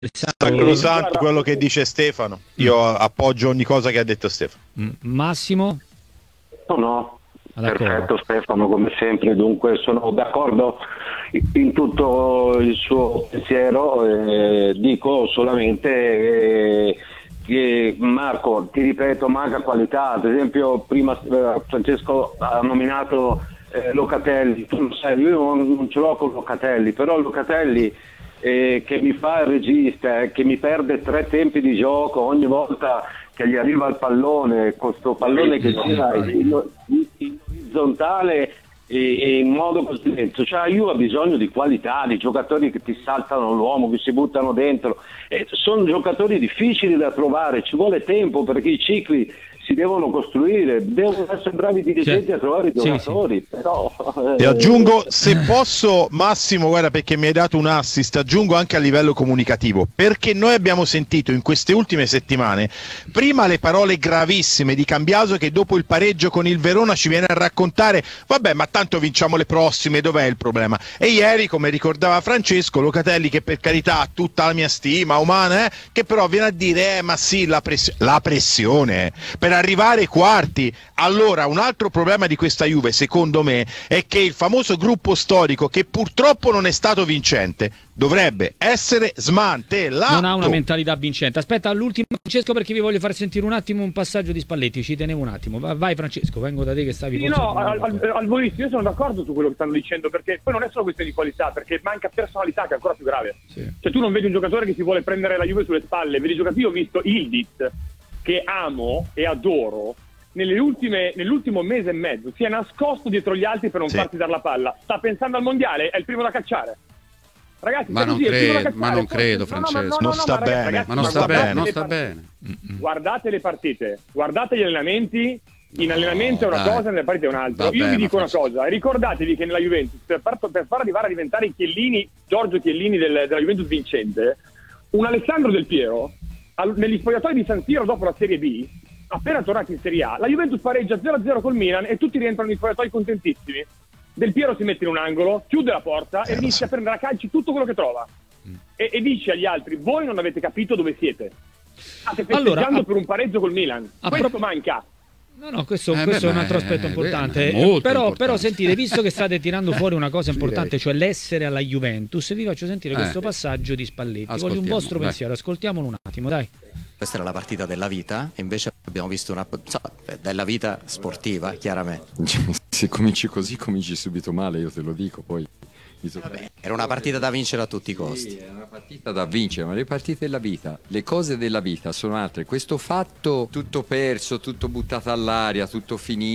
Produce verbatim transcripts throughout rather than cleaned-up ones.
Sacrosanto quello che dice Stefano. Io appoggio ogni cosa che ha detto Stefano. Massimo? No, no. D'accordo. Perfetto Stefano, come sempre, dunque sono d'accordo in tutto il suo pensiero, eh, dico solamente eh, che Marco, ti ripeto, manca qualità. Ad esempio prima eh, Francesco ha nominato eh, Locatelli, tu non sai, io non, non ce l'ho con Locatelli, però Locatelli eh, che mi fa il regista, eh, che mi perde tre tempi di gioco ogni volta che gli arriva il pallone, questo pallone che gira in, in, in orizzontale e, e in modo così lento. Cioè Juve ha bisogno di qualità, di giocatori che ti saltano l'uomo, che si buttano dentro, e sono giocatori difficili da trovare, ci vuole tempo perché i cicli si devono costruire, devono essere bravi dirigenti cioè, a trovare i giocatori, sì, sì. Però ti aggiungo, se posso Massimo, guarda, perché mi hai dato un assist, aggiungo anche a livello comunicativo, perché noi abbiamo sentito in queste ultime settimane prima le parole gravissime di Cambiaso che dopo il pareggio con il Verona ci viene a raccontare vabbè ma tanto vinciamo le prossime, dov'è il problema? E ieri, come ricordava Francesco, Locatelli, che per carità ha tutta la mia stima umana, eh, che però viene a dire eh ma sì la, press- la pressione per arrivare ai quarti. Allora un altro problema di questa Juve secondo me è che il famoso gruppo storico, che purtroppo non è stato vincente, dovrebbe essere smantellato. Non ha una mentalità vincente. Aspetta, all'ultimo Francesco, perché vi voglio far sentire un attimo un passaggio di Spalletti, ci tenevo un attimo. Vai Francesco, vengo da te che stavi... Sì, no, al, al, al volissimo, io sono d'accordo su quello che stanno dicendo, perché poi non è solo questione di qualità, perché manca personalità, che è ancora più grave. Sì. Cioè tu non vedi un giocatore che si vuole prendere la Juve sulle spalle, vedi giocatori. Io ho visto Ildiz, che amo e adoro, nelle ultime, nell'ultimo mese e mezzo si è nascosto dietro gli altri per non sì. farsi dare la palla, sta pensando al mondiale, è il primo da cacciare, ragazzi. Ma non, così, cre- ma non credo Francesco, no, no, no, non sta ma bene ragazzi, ragazzi, ma non ma sta bene, non le sta partite, bene. Guardate le partite, guardate gli allenamenti. In No, allenamento è una dai. cosa, nelle partite è un'altra. Vabbè, Io vi dico ma una cosa, ricordatevi che nella Juventus, per far, per far arrivare a diventare i Chiellini, Giorgio Chiellini del, della Juventus vincente, un Alessandro Del Piero, al, negli spogliatoi di San Siro dopo la Serie B, appena tornati in Serie A, la Juventus pareggia zero a zero col Milan e tutti rientrano negli spogliatoi contentissimi. Del Piero si mette in un angolo, chiude la porta e inizia a prendere a calci tutto quello che trova. Mm. E, e dice agli altri, voi non avete capito dove siete. State festeggiando allora, a... per un pareggio col Milan. Questo pro... manca. No, no, questo, eh questo beh, è un altro aspetto eh, importante. Beh, molto però, importante. però sentite, visto che state tirando fuori una cosa importante, cioè l'essere alla Juventus, vi faccio sentire eh. questo passaggio di Spalletti. Voglio un vostro vai. pensiero, ascoltiamolo un attimo, dai. Questa era la partita della vita e invece abbiamo visto una so, della vita sportiva, chiaramente. Se cominci così cominci subito male, io te lo dico, poi Vabbè, era una partita da vincere a tutti i costi. Sì, era una partita da vincere, ma le partite della vita, le cose della vita sono altre. Questo fatto tutto perso, tutto buttato all'aria, tutto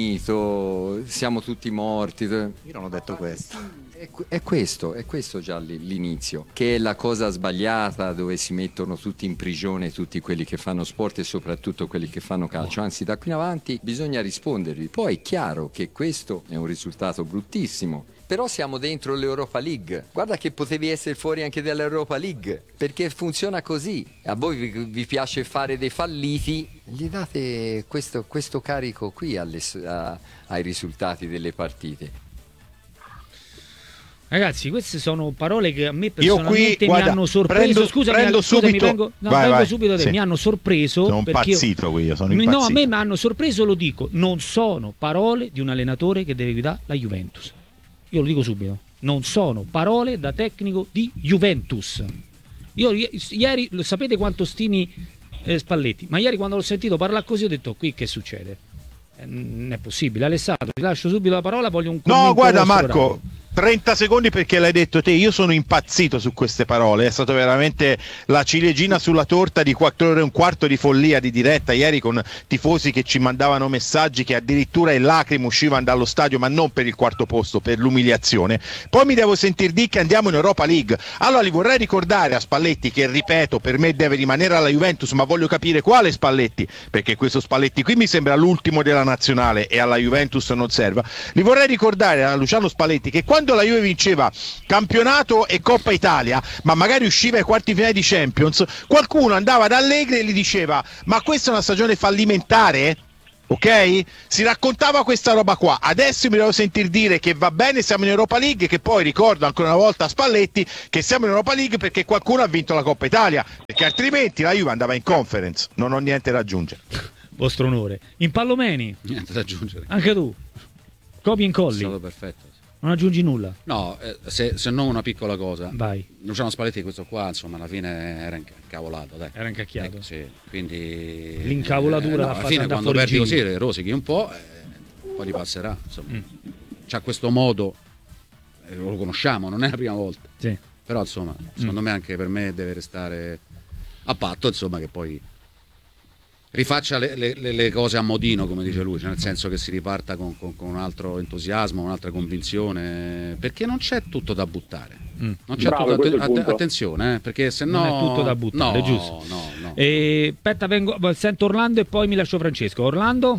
finito, siamo tutti morti. Io non ho detto questo. È, è questo, è questo già l'inizio, che è la cosa sbagliata, dove si mettono tutti in prigione tutti quelli che fanno sport e soprattutto quelli che fanno calcio. Anzi, da qui in avanti bisogna rispondervi. Poi è chiaro che questo è un risultato bruttissimo. Però siamo dentro l'Europa League. Guarda che potevi essere fuori anche dall'Europa League, perché funziona così. A voi vi, vi piace fare dei falliti, gli date questo, questo carico qui alle, a, ai risultati delle partite. Ragazzi, queste sono parole che a me personalmente Io qui, guarda, mi hanno sorpreso. Prendo, scusami, prendo scusami, subito, vengo, no, vai, vengo vai, subito da te. Sì. Mi hanno sorpreso. Sono perché impazzito qui, io sono io, impazzito. no, a me mi hanno sorpreso, lo dico. Non sono parole di un allenatore che deve guidare la Juventus. Io lo dico subito. Non sono parole da tecnico di Juventus. Io ieri, sapete quanto stimi eh, Spalletti, ma ieri quando l'ho sentito parlare così ho detto, qui che succede? Eh, non è possibile. Alessandro, ti lascio subito la parola, voglio un commento. No, guarda vostro Marco, rapido. trenta secondi perché l'hai detto te, io sono impazzito su queste parole, è stato veramente la ciliegina sulla torta di quattro ore e un quarto di follia di diretta ieri, con tifosi che ci mandavano messaggi che addirittura in lacrime uscivano dallo stadio, ma non per il quarto posto, per l'umiliazione. Poi mi devo sentir dire che andiamo in Europa League. Allora li vorrei ricordare a Spalletti, che ripeto per me deve rimanere alla Juventus, ma voglio capire quale Spalletti, perché questo Spalletti qui mi sembra l'ultimo della nazionale e alla Juventus non serva. Li vorrei ricordare a Luciano Spalletti che quando la Juve vinceva campionato e Coppa Italia, ma magari usciva ai quarti finali di Champions, qualcuno andava da Allegri e gli diceva: ma questa è una stagione fallimentare? Ok? Si raccontava questa roba qua. Adesso mi devo sentir dire che va bene, siamo in Europa League, che poi ricordo ancora una volta a Spalletti che siamo in Europa League perché qualcuno ha vinto la Coppa Italia, perché altrimenti la Juve andava in Conference. Non ho niente da aggiungere. Vostro onore. In Pallomeni, Niente da aggiungere. anche tu. Copia e È incolli. stato perfetto. Non aggiungi nulla. No, eh, se, se non una piccola cosa. Vai. Luciano Spalletti questo qua, insomma, alla fine era incavolato, dai. Era incacchiato. Ecco, sì. Quindi L'incavolatura eh, no, l'ha alla fatta fine andare quando fuori perdi giro. così rosichi un po', eh, poi ti passerà, insomma. Mm. C'ha questo modo, eh, lo conosciamo, non è la prima volta. Sì. Però insomma, secondo Mm. me anche per me deve restare a patto, insomma, che poi rifaccia le, le- le- le cose a modino, come dice lui, cioè nel senso che si riparta con, con- con un altro entusiasmo, un'altra convinzione, perché non c'è tutto da buttare. Mm. Non c'è Bravo, tutto, questo è il atten- punto. attenzione, eh, perché se no Non è tutto da buttare, no, giusto. No, no. E, aspetta, vengo, sento Orlando e poi mi lascio Francesco. Orlando?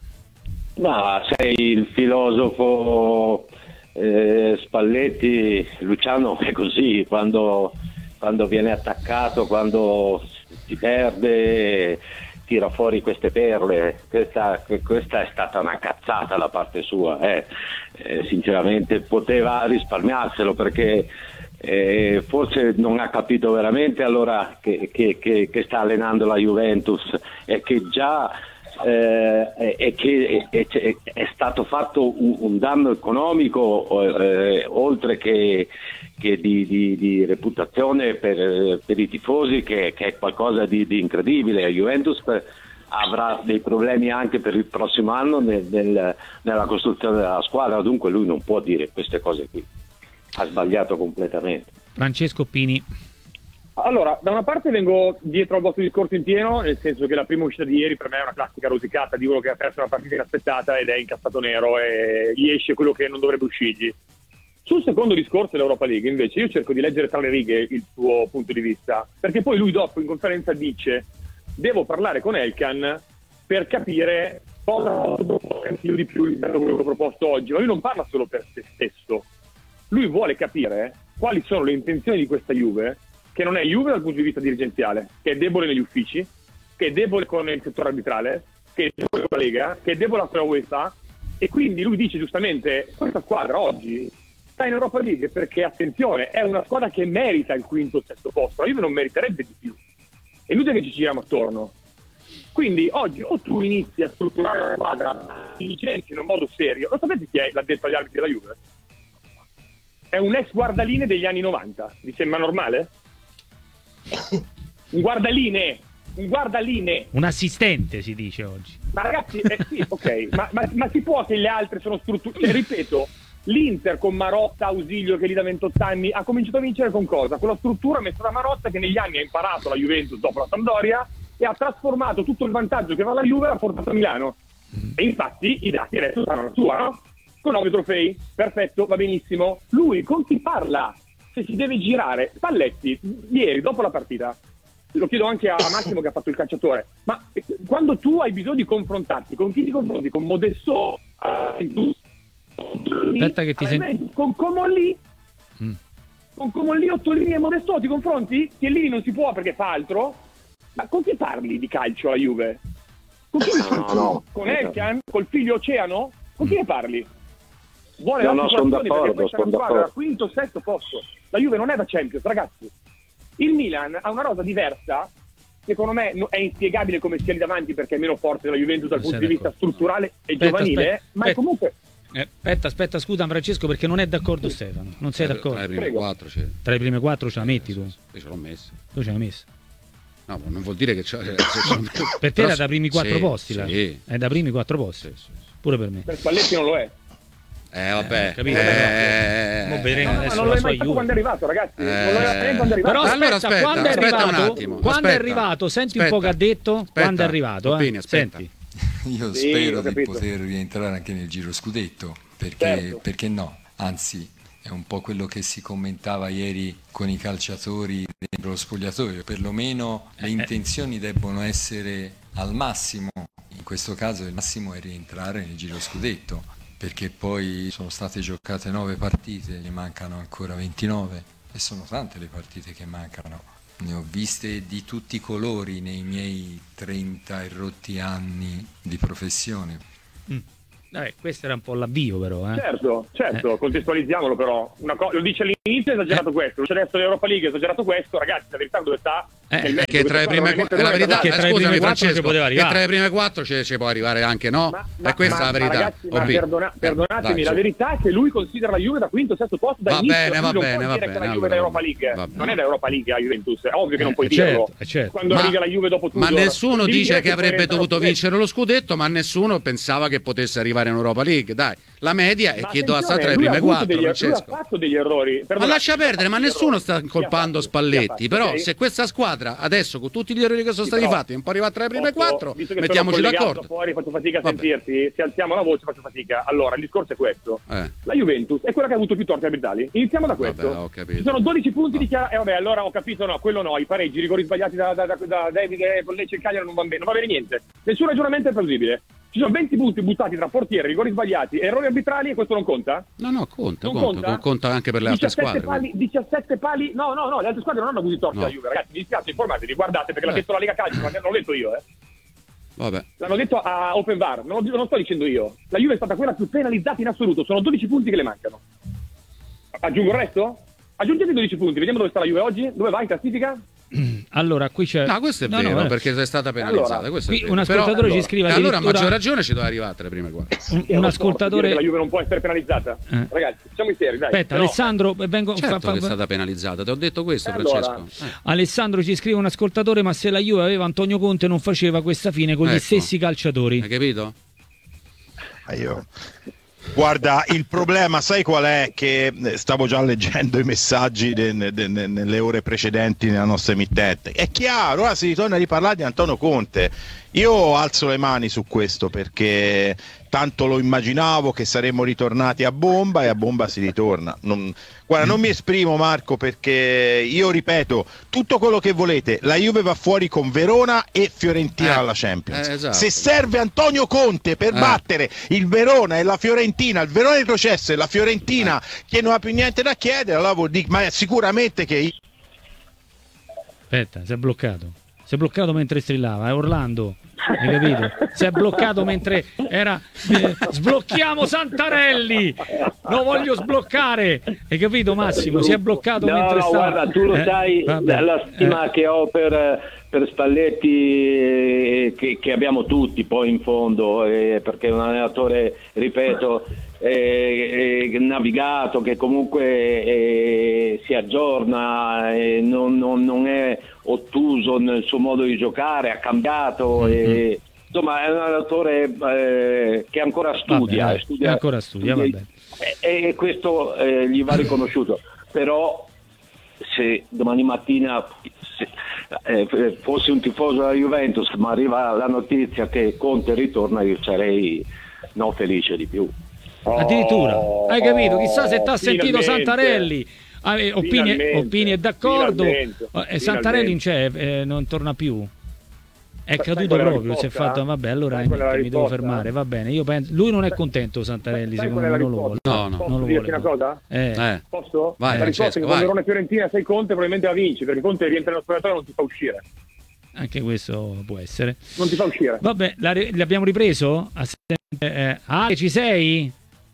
Ma sei il filosofo eh, Spalletti, Luciano è così, quando, quando viene attaccato, quando si perde, tira fuori queste perle. Questa, questa è stata una cazzata da parte sua, eh. Eh, sinceramente poteva risparmiarselo, perché eh, forse non ha capito veramente allora che, che- che- che sta allenando la Juventus e che già eh, è, che è, è- è stato fatto un, un danno economico eh, oltre che, che di, di- di reputazione per, per i tifosi, che, che è qualcosa di, di incredibile. La Juventus per- avrà dei problemi anche per il prossimo anno nel- nel- nella costruzione della squadra, dunque lui non può dire queste cose qui, ha sbagliato completamente. Francesco Pini. Allora, da una parte vengo dietro al vostro discorso in pieno, nel senso che la prima uscita di ieri per me è una classica rosicata di uno che ha perso una partita inaspettata ed è incazzato nero e gli esce quello che non dovrebbe uscirgli. Sul secondo discorso dell'Europa League, invece, io cerco di leggere tra le righe il suo punto di vista, perché poi lui dopo in conferenza dice: devo parlare con Elkan per capire cosa dopo di più rispetto a quello che ho proposto oggi. Ma lui non parla solo per se stesso, lui vuole capire quali sono le intenzioni di questa Juve, che non è Juve dal punto di vista dirigenziale, che è debole negli uffici, che è debole con il settore arbitrale, che è debole con la Lega, che è debole con la UEFA, e quindi lui dice giustamente: questa squadra oggi sta in Europa League perché, attenzione, è una squadra che merita il quinto o sesto posto, la Juve non meriterebbe di più. È inutile che ci giriamo attorno. Quindi oggi o tu inizi a strutturare la squadra, ti licenzi in un modo serio. Lo sapete chi è l'addetto agli arbitri della Juve? È un ex guardaline degli anni novanta. Vi sembra normale? Un guardaline, un guardaline. Un assistente si dice oggi. Ma ragazzi, eh sì, ok, ma, ma, ma si può che le altre sono strutturate? Ripeto, l'Inter con Marotta, Ausilio che lì da ventotto anni ha cominciato a vincere con cosa? Con la struttura messa da Marotta, che negli anni ha imparato la Juventus dopo la Sampdoria e ha trasformato tutto il vantaggio che va alla Juve e l'ha portato a Milano. E infatti i dati adesso saranno la sua, no? Con nove trofei, perfetto, va benissimo. Lui con chi parla? Se si deve girare. Spalletti, ieri dopo la partita, lo chiedo anche a Massimo che ha fatto il calciatore, ma quando tu hai bisogno di confrontarti, con chi ti confronti? Con Modesto? Aspetta che ti sento. Con Comolli? Mm. Con Comolli, Ottolini e Modesto ti confronti? Chiellini non si può perché fa altro? Ma con chi parli di calcio a Juve? Con chi No, no. Con Elkan? Col figlio Oceano? Con chi ne parli? Vuole No, la no, sono situazione perché d'accordo, questa è una sono squadra da d'accordo. quinto, sesto posto. La Juve non è da Champions, ragazzi. Il Milan ha una rosa diversa, secondo me no- è inspiegabile come sia lì davanti perché è meno forte della Juventus dal Non punto sei di vista d'accordo. strutturale e Aspetta, giovanile, aspetta, ma è aspetta. comunque... Eh, aspetta, aspetta, scusa Francesco, perché non è d'accordo Stefano. Non sei Tra le d'accordo? prime Prego. quattro c'è. Tra le prime quattro ce la metti tu? Io ce l'ho messa. Tu ce l'hai messa. No, ma non vuol dire che c'è. se sono- Per te Però era da primi quattro sì, posti, là. Sì. È da primi quattro posti. Sì, sì, sì. Pure per me. Per Spalletti non lo è. Eh, vabbè. Eh, capito? eh, Mo vedremo No, no, ma adesso non la lo è sua mai stato Juve. quando è arrivato, ragazzi. Eh. Non lo è mai quando è arrivato. Però aspetta, Allora, aspetta, quando è aspetta un arrivato, attimo, quando è aspetta, arrivato, senti un aspetta, po' che ha detto, aspetta, quando è arrivato, eh? Toppini, aspetta. Senti. Io Sì, spero ho di capito. poter rientrare anche nel giro scudetto, perché, Certo. perché no? Anzi, è un po' quello che si commentava ieri con i calciatori dentro lo spogliatoio, perlomeno le intenzioni debbono essere al massimo, in questo caso il massimo è rientrare nel giro scudetto, perché poi sono state giocate nove partite, ne mancano ancora ventinove e sono tante le partite che mancano. ne ho viste di tutti i colori nei miei trenta e rotti anni di professione. Mm. Eh, questo era un po' l'avvio però, eh. Certo, certo, Eh. contestualizziamolo però. Una co- lo dice all'inizio, è esagerato Eh. questo, lo dice adesso l'Europa League, è esagerato questo, ragazzi, la verità dove sta? Eh, Nel mezzo, Che tra le questa prime qua quattro, veramente la non è verità, che eh, tra le scusami prime quattro Francesco, ci poteva che arrivare. tra le prime quattro ci, ci può arrivare anche, no? Ma, E questa ma- è la verità. Ma ragazzi, ma Obi. perdona- Eh, perdonatemi, dai, la su. verità è che lui considera la Juve da quinto, sesto posto da Va inizio, bene, lui va non bene, può va dire bene, che la Juve allora, è da Europa League, va bene. non è da Europa League la Juventus, è ovvio che non puoi Eh, certo, dirlo. eh, certo. Quando Ma- arriva la Juve dopo tutto. Ma nessuno devi dice dire che avrebbe poi dovuto entra- vincere lo scudetto, ma nessuno pensava che potesse arrivare in Europa League. Dai, la media è Ma che doveva stare attenzione, tra le lui ha prime avuto quattro, degli- Francesco. Lui ha fatto degli errori. Ma Perdonate, lascia perdere, ma degli nessuno errori. sta Li ha incolpando fatti, li ha Spalletti. fatti, Però ok? se questa squadra adesso con tutti gli errori che sono Sì, stati però fatti non può arrivare tra le prime posso- quattro, visto che mettiamoci sono collegato d'accordo. fuori, faccio fatica a Vabbè. sentirti. Se alziamo la voce faccio fatica. Allora, il discorso è questo. Eh. La Juventus è quella che ha avuto più torti arbitrali. Iniziamo da questo. Vabbè, ho capito. Ci sono dodici punti di chiara. E vabbè, allora ho capito, no, quello no, i pareggi, i rigori sbagliati da, da, da, da David e con Lecce e Cagliari non va bene, non va bene niente. Nessun ragionamento è plausibile. Ci sono venti punti buttati tra portiere, rigori sbagliati e errori arbitrali e questo non conta? No, no, conta, Non conta, conta? con- conta anche per le altre diciassette squadre. pali, diciassette pali, no, no, no, le altre squadre non hanno avuto i torti No. alla Juve, ragazzi, mi dispiace, informatevi, guardate perché l'ha Eh. detto la Lega Calcio, ma non l'ho detto io, eh. Vabbè. L'hanno detto a Open Bar, non lo, non lo sto dicendo io. La Juve è stata quella più penalizzata in assoluto, sono dodici punti che le mancano. Aggiungo il resto? Aggiungete i dodici punti, vediamo dove sta la Juve oggi, dove va in classifica? Allora, qui c'è. No, questo è No, vero, no, eh. perché sei stata penalizzata. Allora, questo è qui vero. un ascoltatore Però- ci scrive E allora a addirittura- maggior ragione ci doveva arrivare tra le prime quattro. un, Eh, un lo so, ascoltatore. dire che la Juve non può essere penalizzata. Eh. Ragazzi, siamo seri, dai. Aspetta, Se no- Alessandro, vengo, fa- Certo fa- che è stata penalizzata, ti ho detto questo, E allora? Francesco. Eh. Alessandro ci scrive un ascoltatore, ma se la Juve aveva Antonio Conte non faceva questa fine con gli Ecco. stessi calciatori. Hai capito? Ah, io- Guarda, il problema, sai qual è? Che eh, stavo già leggendo i messaggi de- de- de- nelle ore precedenti nella nostra emittente. È chiaro, ora si ritorna a riparlare di Antonio Conte. Io alzo le mani su questo perché tanto lo immaginavo che saremmo ritornati a bomba e a bomba si ritorna. Non, guarda, non mi esprimo, Marco, perché io ripeto tutto quello che volete. La Juve va fuori con Verona e Fiorentina Eh, alla Champions. eh, esatto. Se serve Antonio Conte per Eh. battere il Verona e la Fiorentina, il Verona è retrocesso e la Fiorentina che non ha più niente da chiedere, allora vuol dire, ma è sicuramente che Aspetta, si è bloccato. Si è bloccato mentre strillava, è Orlando. Hai capito? Si è bloccato mentre era eh, sblocchiamo Santarelli. Lo voglio sbloccare. Hai capito Massimo? Si è bloccato No, mentre no, stava. guarda, tu lo Eh, sai, vabbè, la stima eh. che ho per, per Spalletti, eh, che, che abbiamo tutti poi in fondo, eh, perché è un allenatore, ripeto, eh, eh, navigato, che comunque eh, si aggiorna, eh, non, non- non è ottuso nel suo modo di giocare, ha cambiato. Mm-hmm. e, insomma, è un allenatore eh, che ancora studia, Vabbè, studia ancora studia, vabbè. e, e questo eh, gli va riconosciuto. Però se domani mattina se, eh, fossi un tifoso della Juventus ma arriva la notizia che Conte ritorna, io sarei non felice di più. Addirittura, hai capito? Chissà se ti ha sentito finalmente. Santarelli. Ah, eh, Opini, Finalmente, Opini è d'accordo. finalmente, Eh, Santarelli non c'è, eh, non torna più. È Sai caduto qual è la proprio. Si è risposta? fatto, vabbè, allora Sai qual è la niente, mi devo risposta? fermare. Va bene, io penso, lui non è contento. Santarelli, Sai secondo qual è me, la non lo vuole. risposta? No, no. Posso non lo dirti vuole. una cosa? Eh. Eh. Posso? Vai, la risposta è che Francesco, con vai. Verona e Fiorentina sei Conte probabilmente la vinci, perché Conte rientra nello spogliatoio e non ti fa uscire. Anche questo può essere. Non ti fa uscire. Vabbè, la ri- l'abbiamo ripreso? Ah, eh, ah, ci sei?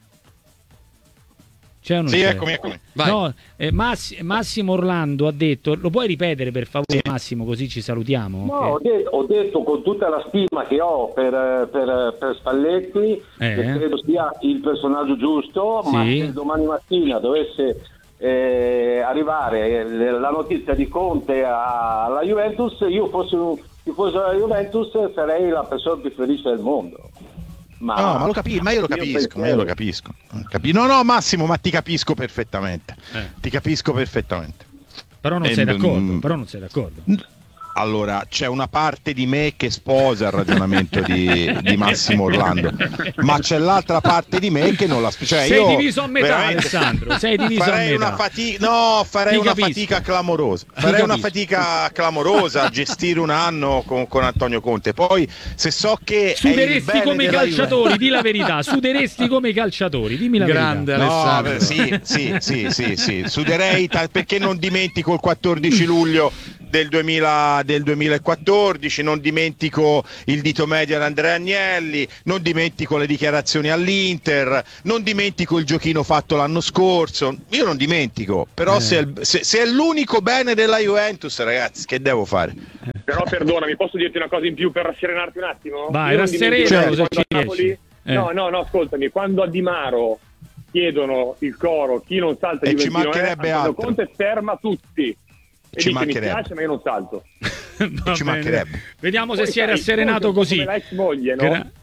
C'è o non Sì, c'è? eccomi, eccomi. Vai. No, eh, Massi- Massimo Orlando ha detto, lo puoi ripetere per favore, Sì. Massimo, così ci salutiamo? No, ho, Che- de- ho detto con tutta la stima che ho per, per- per Spalletti, Eh. che credo sia il personaggio giusto, ma Sì. se domani mattina dovesse eh, arrivare eh, la notizia di Conte a- alla Juventus, io fossi un tifoso della Juventus sarei la persona più felice del mondo. Ma, No, ma lo capi- ma io lo capisco, ma io lo capisco. Capi- no, no, Massimo, ma ti capisco perfettamente. Eh. Ti capisco perfettamente. Però non Eh, sei d'accordo, mm. però non sei d'accordo. Allora, c'è una parte di me che sposa il ragionamento di, di Massimo Orlando, ma c'è l'altra parte di me che non la sposa. Cioè, Sei io diviso a metà, veramente Alessandro, sei diviso a farei metà. una fatica, no, farei Ti una capisco. fatica clamorosa. Ti Farei una capisco. fatica clamorosa a gestire un anno con, con Antonio Conte. Poi, se so che è il Suderesti bene come i della calciatori, di la verità, suderesti come i calciatori, dimmi la Grande verità. No, Alessandro. beh, sì, sì, sì, sì, sì. Suderei ta- perché non dimentico il quattordici luglio del, duemila, del duemilaquattordici, non dimentico il dito medio ad Andrea Agnelli, non dimentico le dichiarazioni all'Inter, non dimentico il giochino fatto l'anno scorso, io non dimentico, però eh. se, è, se, se è l'unico bene della Juventus, ragazzi, che devo fare? Però perdonami, posso dirti una cosa in più per rasserenarti un attimo? Vai, rassereno, certo. se ci Napoli... eh. No, no, no, ascoltami, quando a Di Maro chiedono il coro, chi non salta e di ci mancherebbe è, altro. Conte ferma tutti. E ci dice, mancherebbe. Mi piace, ma io non salto. ci mancherebbe. Vediamo Poi se si è sai, rasserenato così. Come la ex moglie, no? Gra-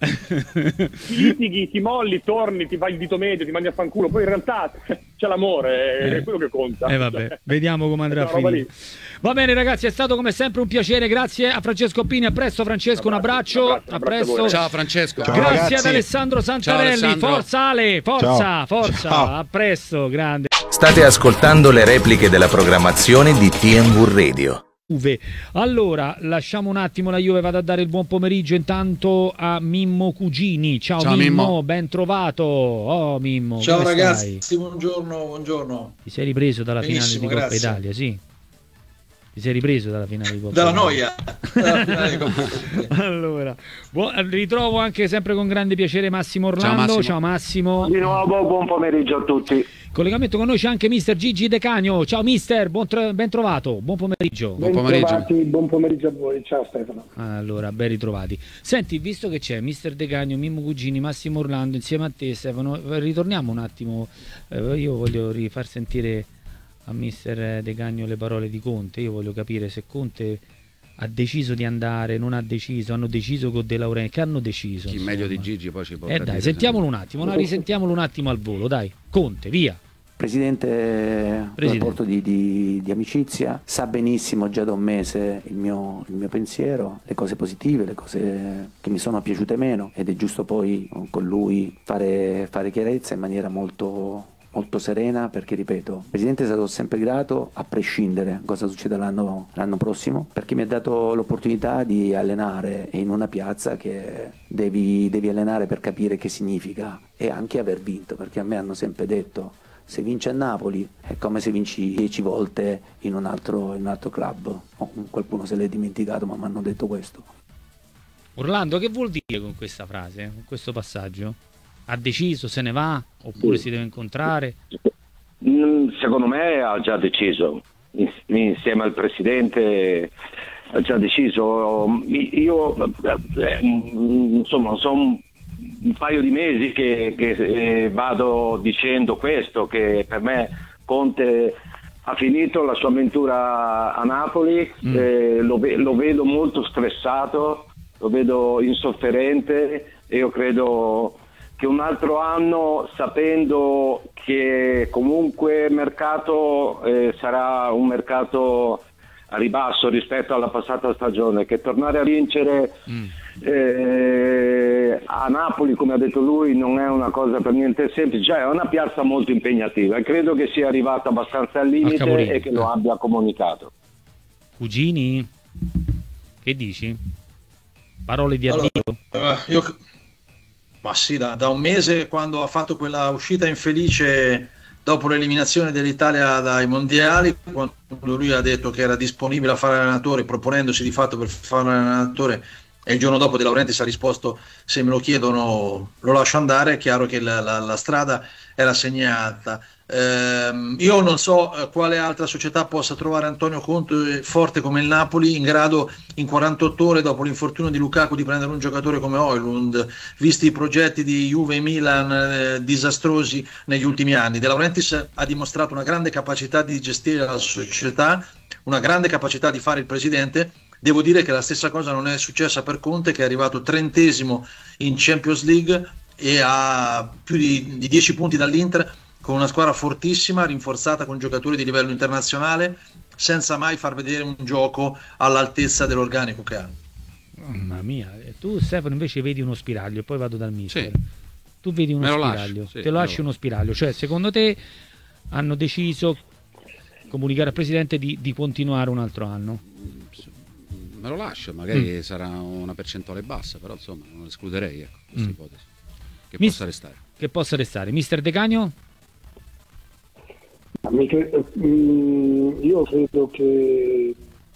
ti litighi, ti molli, torni, ti fai il dito medio, ti mandi a fanculo, poi in realtà c'è l'amore, eh. è quello che conta. Eh vabbè, vediamo come andrà a roba finire. Va bene ragazzi, è stato come sempre un piacere, grazie a Francesco Pini, a presto Francesco, un abbraccio, un abbraccio, a un abbraccio presto. a Ciao Francesco. Ciao, grazie ragazzi. ad Alessandro Santarelli, Ciao, Alessandro. forza Ale, forza, Ciao. forza, Ciao. a presto, grande. State ascoltando le repliche della programmazione di T N V Radio. Juve. Allora, lasciamo un attimo la Juve, vado a dare il buon pomeriggio intanto a Mimmo Cugini. Ciao, Ciao, Mimmo, Mimmo. ben trovato. Oh Mimmo, Ciao come ragazzi, stai? buongiorno, buongiorno. Ti sei ripreso dalla Benissimo, finale di Coppa grazie. Italia, sì? Ti sei ripreso dalla finale di Coppa Dalla Italia? noia. Dalla finale di Coppa Italia. Allora, buon, ritrovo anche sempre con grande piacere Massimo Orlando. Massimo. Ciao Massimo. Di nuovo buon pomeriggio a tutti. Collegamento con noi c'è anche mister Gigi De Cagno. Ciao mister, buon tro- ben trovato, buon pomeriggio. Buon pomeriggio. Trovati, buon pomeriggio a voi, ciao Stefano. Allora, ben ritrovati. Senti, visto che c'è mister De Cagno, Mimmo Cugini, Massimo Orlando insieme a te Stefano, ritorniamo un attimo, eh, io voglio rifar sentire a mister De Cagno le parole di Conte. Io voglio capire se Conte ha deciso di andare, non ha deciso, hanno deciso con De Laurentiis, che hanno deciso. Chi insomma. meglio di Gigi poi ci può Eh dai, sentiamolo un attimo, no? Risentiamolo un attimo al volo, dai. Conte, via. Presidente, Presidente. un rapporto di, di, di amicizia, sa benissimo già da un mese il mio, il mio pensiero, le cose positive, le cose che mi sono piaciute meno, ed è giusto poi con lui fare, fare chiarezza in maniera molto, molto serena, perché ripeto, il Presidente è stato sempre grato a prescindere cosa succeda l'anno, l'anno prossimo, perché mi ha dato l'opportunità di allenare in una piazza che devi, devi allenare per capire che significa, e anche aver vinto, perché a me hanno sempre detto: se vinci a Napoli è come se vinci dieci volte in un altro, in un altro club. Oh, qualcuno se l'è dimenticato, ma mi hanno detto questo. Orlando, che vuol dire con questa frase, con questo passaggio? Ha deciso, se ne va, oppure si deve incontrare? Secondo me ha già deciso, insieme al Presidente ha già deciso. Io eh, insomma sono un paio di mesi che, che eh, vado dicendo questo, che per me Conte ha finito la sua avventura a Napoli, mm. eh, lo, ve- lo vedo molto stressato, lo vedo insofferente, e io credo che un altro anno, sapendo che comunque il mercato eh, sarà un mercato a ribasso rispetto alla passata stagione, che tornare a vincere mm. eh, a Napoli, come ha detto lui, non è una cosa per niente semplice, cioè è una piazza molto impegnativa, e credo che sia arrivato abbastanza al limite e che lo abbia comunicato. Cugini, che dici? Parole di Allora, addio? uh, io... Ma sì, da, da un mese, quando ha fatto quella uscita infelice dopo l'eliminazione dell'Italia dai mondiali, quando lui ha detto che era disponibile a fare allenatore, proponendosi di fatto per fare allenatore, e il giorno dopo De Laurentiis ha risposto: se me lo chiedono lo lascio andare, è chiaro che la, la, la strada era segnata. Ehm, io non so eh, quale altra società possa trovare Antonio Conte forte come il Napoli, in grado in quarantotto ore dopo l'infortunio di Lukaku di prendere un giocatore come Højlund, visti i progetti di Juve e Milan eh, disastrosi negli ultimi anni. De Laurentiis ha dimostrato una grande capacità di gestire la società, una grande capacità di fare il presidente. Devo dire che la stessa cosa non è successa per Conte, che è arrivato trentesimo in Champions League e ha più di, di dieci punti dall'Inter, con una squadra fortissima, rinforzata con giocatori di livello internazionale, senza mai far vedere un gioco all'altezza dell'organico che ha. Mamma mia, tu Stefano invece vedi uno spiraglio, poi vado dal mister. Sì. Tu vedi uno Me lo spiraglio, lascio, sì, te lo lasci lo... uno spiraglio, cioè secondo te hanno deciso, comunicare al Presidente, di, di continuare un altro anno? Me lo lascio, magari Mm. sarà una percentuale bassa, però insomma non escluderei, ecco, questa Mm. ipotesi. Che Mis- possa restare. Che possa restare. mister De Cagno? Mi cre- mm, io credo che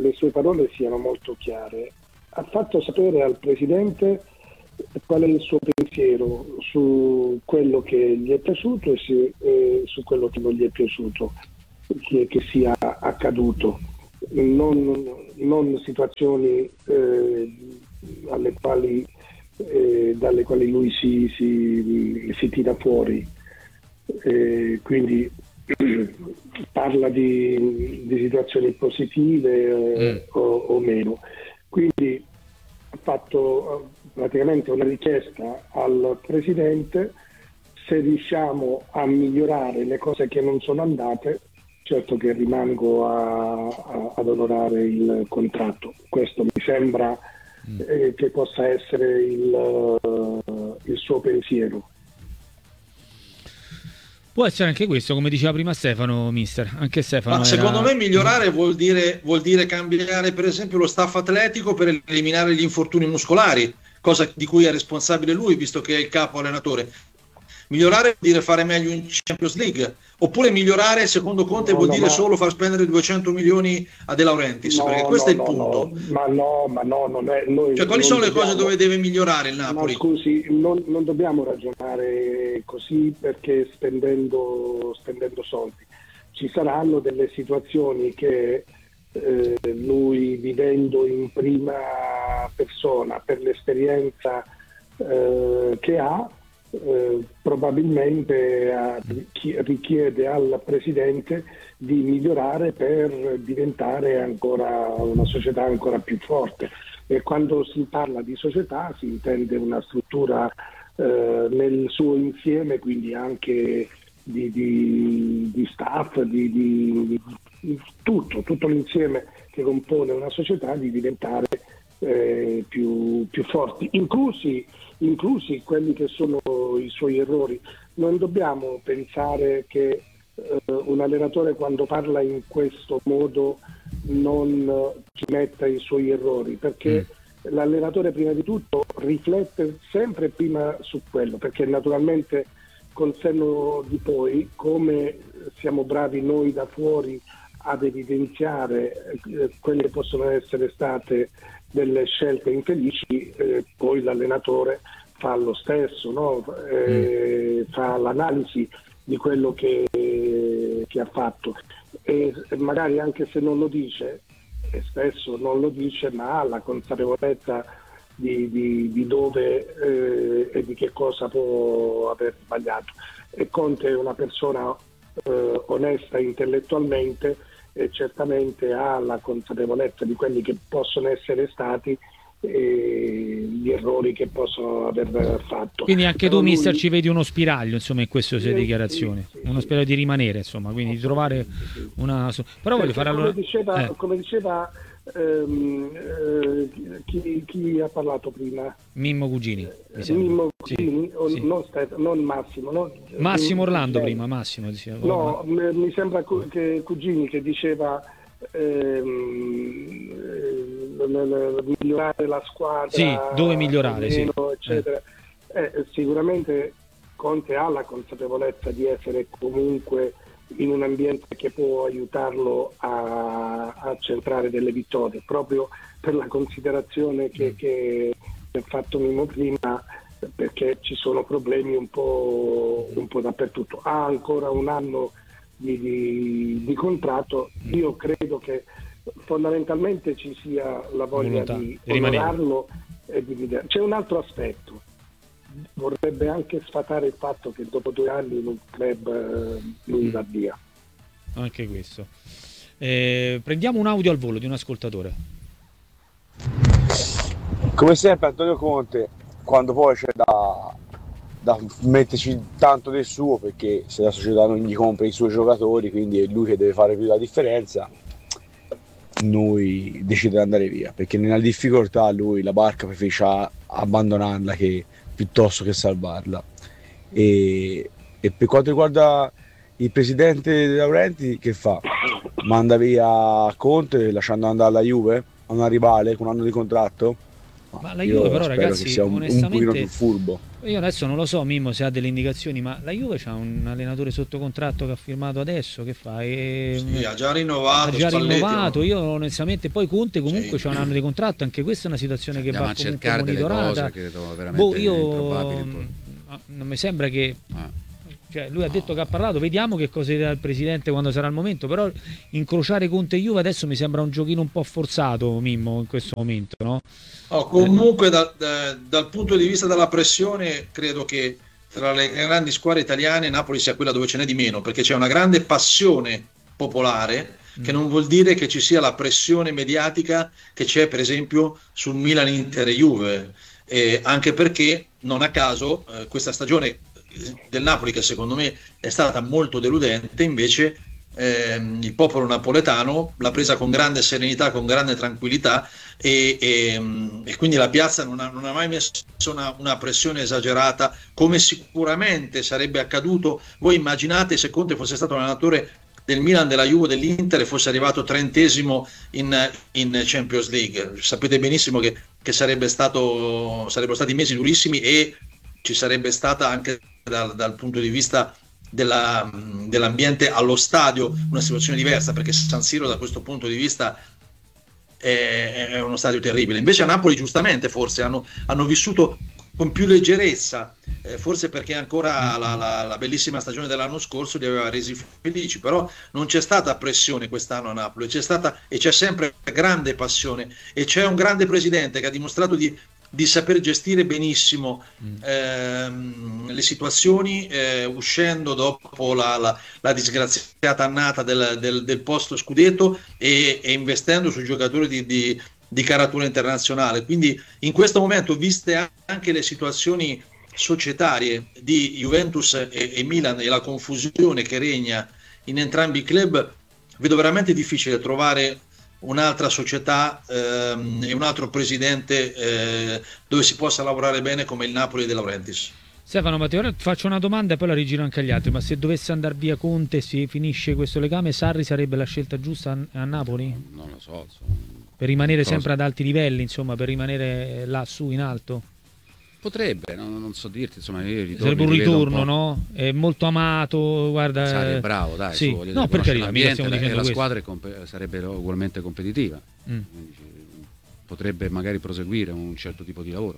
le sue parole siano molto chiare. Ha fatto sapere al Presidente qual è il suo pensiero su quello che gli è piaciuto e su, eh, su quello che non gli è piaciuto che, che sia accaduto, non, non situazioni eh, alle quali, eh, dalle quali lui si, si, si tira fuori, eh, quindi parla di, di situazioni positive eh, mm. o, o meno. Quindi ha fatto praticamente una richiesta al Presidente: se riusciamo a migliorare le cose che non sono andate, certo che rimango a, a, ad onorare il contratto. Questo mi sembra mm. eh, che possa essere il, uh, il suo pensiero. Può essere anche questo, come diceva prima Stefano, mister. Anche Stefano. Ma era... secondo me migliorare vuol dire, vuol dire cambiare per esempio lo staff atletico per eliminare gli infortuni muscolari, cosa di cui è responsabile lui, visto che è il capo allenatore. Migliorare vuol dire fare meglio in Champions League, oppure migliorare secondo Conte no, vuol no, dire ma... solo far spendere duecento milioni a De Laurentiis, no, perché questo no, è il no, punto. No, ma no, ma no, non è noi. Cioè, quali sono le dobbiamo... cose dove deve migliorare il Napoli? Ma scusi, non, non dobbiamo ragionare così, perché spendendo, spendendo soldi ci saranno delle situazioni che eh, lui, vivendo in prima persona per l'esperienza eh, che ha, Eh, probabilmente eh, chi, richiede al Presidente di migliorare per diventare ancora una società ancora più forte, e quando si parla di società si intende una struttura eh, nel suo insieme, quindi anche di, di, di staff, di, di, di tutto, tutto l'insieme che compone una società, di diventare eh, più, più forti, inclusi inclusi quelli che sono i suoi errori. Non dobbiamo pensare che eh, un allenatore, quando parla in questo modo, non ci metta i suoi errori, perché mm. l'allenatore prima di tutto riflette sempre prima su quello, perché naturalmente col senno di poi, come siamo bravi noi da fuori ad evidenziare eh, quelle che possono essere state delle scelte infelici, eh, poi l'allenatore fa lo stesso, no? eh, mm. fa l'analisi di quello che, che ha fatto, e magari anche se non lo dice, e spesso non lo dice, ma ha la consapevolezza di, di, di dove eh, e di che cosa può aver sbagliato. E Conte è una persona eh, onesta intellettualmente, e certamente ha la consapevolezza di quelli che possono essere stati e gli errori che possono aver fatto. Quindi anche Però tu, mister, lui... ci vedi uno spiraglio, insomma, in queste sue sì, dichiarazioni, sì, sì, uno spiraglio di rimanere, insomma, quindi di trovare una... Però voglio fare allora... Come diceva, eh. come diceva ehm, eh, chi, chi ha parlato prima? Mimmo Cugini. Mimmo Cugini, sì, o, sì. Non, Stefano, non Massimo. No? Massimo Orlando prima, Massimo. Diceva. No, mi sembra che Cugini che diceva ehm, eh, migliorare la squadra. Sì, dove migliorare, meno, sì. eccetera. Eh. Eh, sicuramente Conte ha la consapevolezza di essere comunque in un ambiente che può aiutarlo a, a centrare delle vittorie, proprio per la considerazione che, che ha fatto Mimmo prima, perché ci sono problemi un po', un po' dappertutto. Ha ancora un anno di, di, di contratto. Io credo che fondamentalmente ci sia la voglia Volontà, di onorarlo e di vedere. C'è un altro aspetto: vorrebbe anche sfatare il fatto che dopo due anni in un club lui va via. Anche questo. Eh, prendiamo un audio al volo di un ascoltatore. Come sempre Antonio Conte, quando poi c'è da, da metterci tanto del suo, perché se la società non gli compra i suoi giocatori, quindi è lui che deve fare più la differenza, noi decide di andare via, perché nella difficoltà lui la barca preferisce abbandonarla che piuttosto che salvarla. E, e per quanto riguarda il presidente De Laurentiis, che fa? Manda via Conte lasciando andare alla Juve, a una rivale con un anno di contratto? Ma la Juve però, ragazzi, che sia un, onestamente, un pochino più furbo. Io adesso non lo so, Mimmo, se ha delle indicazioni, ma la Juve c'ha un allenatore sotto contratto che ha firmato adesso, che fa? E, sì, ha già rinnovato, ha già Spalletti, rinnovato. no? Io onestamente, poi Conte comunque sì. c'ha un anno di contratto, anche questa è una situazione che Andiamo va a comunque cercare delle monitorata. cose che trovo veramente boh, io improbabili. non mi sembra che Ah. Cioè, lui ha detto che ha parlato, vediamo che cosa dirà il presidente quando sarà il momento, però incrociare Conte e Juve adesso mi sembra un giochino un po' forzato, Mimmo, in questo momento, no? Oh, comunque da, da, dal punto di vista della pressione credo che tra le grandi squadre italiane Napoli sia quella dove ce n'è di meno, perché c'è una grande passione popolare, che non vuol dire che ci sia la pressione mediatica che c'è per esempio sul Milan, Inter e Juve, eh, anche perché non a caso eh, questa stagione del Napoli, che secondo me è stata molto deludente, invece ehm, il popolo napoletano l'ha presa con grande serenità, con grande tranquillità e, e, e quindi la piazza non ha, non ha mai messo una, una pressione esagerata, come sicuramente sarebbe accaduto. Voi immaginate se Conte fosse stato allenatore del Milan, della Juve, dell'Inter e fosse arrivato trentesimo in, in Champions League, sapete benissimo che, che sarebbe stato, sarebbero stati mesi durissimi e ci sarebbe stata anche dal, dal punto di vista della, dell'ambiente allo stadio una situazione diversa, perché San Siro da questo punto di vista è, è uno stadio terribile. Invece a Napoli giustamente forse hanno, hanno vissuto con più leggerezza, eh, forse perché ancora la, la, la bellissima stagione dell'anno scorso li aveva resi felici, però non c'è stata pressione quest'anno a Napoli, c'è stata e c'è sempre grande passione e c'è un grande presidente che ha dimostrato di di saper gestire benissimo ehm, le situazioni, eh, uscendo dopo la, la, la disgraziata annata del, del, del posto scudetto e, e investendo su giocatori di, di, di caratura internazionale. Quindi in questo momento, viste anche le situazioni societarie di Juventus e, e Milan e la confusione che regna in entrambi i club, vedo veramente difficile trovare un'altra società ehm, e un altro presidente eh, dove si possa lavorare bene come il Napoli De Laurentiis. Stefano Matteo, ora faccio una domanda e poi la rigiro anche agli altri, ma se dovesse andare via Conte, si finisce questo legame, Sarri sarebbe la scelta giusta a, a Napoli? Non lo so, insomma. Per rimanere Cosa? sempre ad alti livelli, insomma, per rimanere là su in alto? Potrebbe, non, non so dirti, insomma, io i ritorni Sarebbe un li vedo ritorno, un po'. no? È molto amato, guarda. Sarri è bravo, dai, sì. su, voglio No, dire, per conosce carità, mica l'ambiente, stiamo la- dicendo e la questo. squadra è compe- sarebbe ugualmente competitiva. Mm. Quindi, potrebbe magari proseguire un certo tipo di lavoro.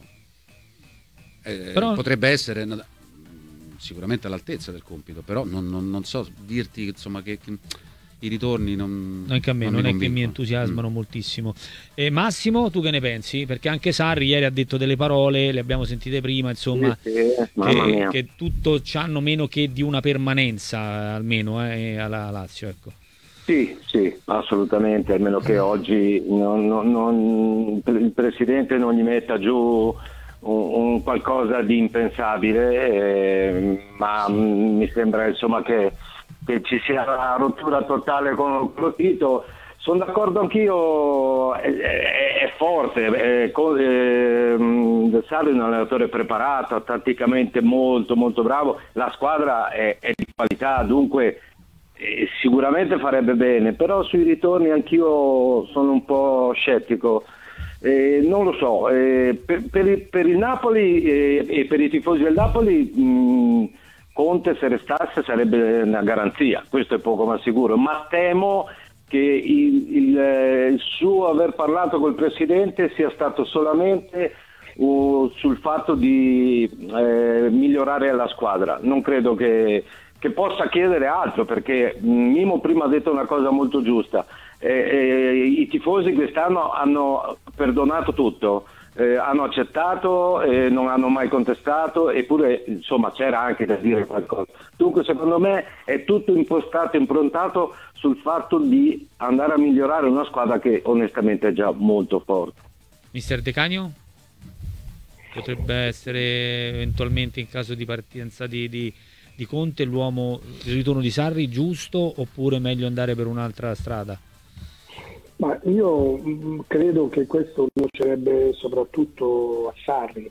Eh, Però- potrebbe essere una- sicuramente all'altezza del compito, però non, non- non so dirti insomma che, che i ritorni non Anche a me non, mi è che mi convincono. entusiasmano moltissimo. E Massimo, tu che ne pensi? Perché anche Sarri ieri ha detto delle parole, le abbiamo sentite prima, insomma, Sì, sì, mamma che, mia. che tutto c'hanno meno che di una permanenza, almeno eh, alla Lazio, ecco. Sì, sì, assolutamente, almeno che oggi non- non- non- il Presidente non gli metta giù un, un qualcosa di impensabile, eh, ma mm, mi sembra insomma che, che ci sia una rottura totale con lo Tito. Sono d'accordo anch'io, è, è- è forte, è, co- eh, mm, Sarri è un allenatore preparato, tatticamente molto molto bravo, la squadra è, è di qualità, dunque eh, sicuramente farebbe bene, però sui ritorni anch'io sono un po' scettico. Eh, non lo so, eh, per, per il, per il Napoli eh, e per i tifosi del Napoli mh, Conte se restasse sarebbe una garanzia, questo è poco ma sicuro, ma temo che il, il, eh, il suo aver parlato col Presidente sia stato solamente uh, sul fatto di eh, migliorare la squadra. Non credo che che possa chiedere altro, perché Mimo prima ha detto una cosa molto giusta, eh, eh, i tifosi quest'anno hanno perdonato tutto, eh, hanno accettato, eh, non hanno mai contestato, eppure insomma c'era anche da dire qualcosa. Dunque secondo me è tutto impostato, improntato sul fatto di andare a migliorare una squadra che onestamente è già molto forte. Mister De Canio? Potrebbe essere eventualmente in caso di partenza di, di, di Conte l'uomo, il ritorno di Sarri giusto, oppure meglio andare per un'altra strada? Ma io mh, credo che questo nuocerebbe soprattutto a Sarri,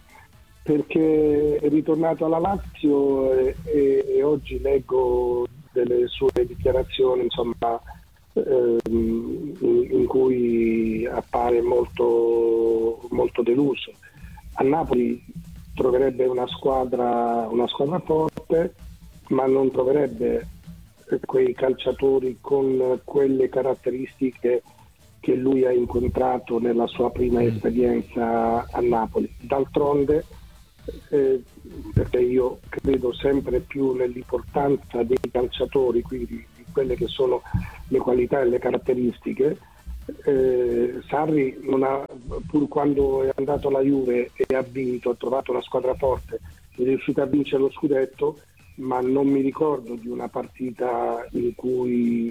perché è ritornato alla Lazio e, e, e oggi leggo delle sue dichiarazioni, insomma, ehm, in, in cui appare molto molto deluso. A Napoli troverebbe una squadra, una squadra forte, ma non troverebbe quei calciatori con quelle caratteristiche che lui ha incontrato nella sua prima esperienza a Napoli. D'altronde, eh, perché io credo sempre più nell'importanza dei calciatori, quindi di quelle che sono le qualità e le caratteristiche, eh, Sarri non ha, pur quando è andato alla Juve e ha vinto, ha trovato una squadra forte, è riuscito a vincere lo scudetto, ma non mi ricordo di una partita in cui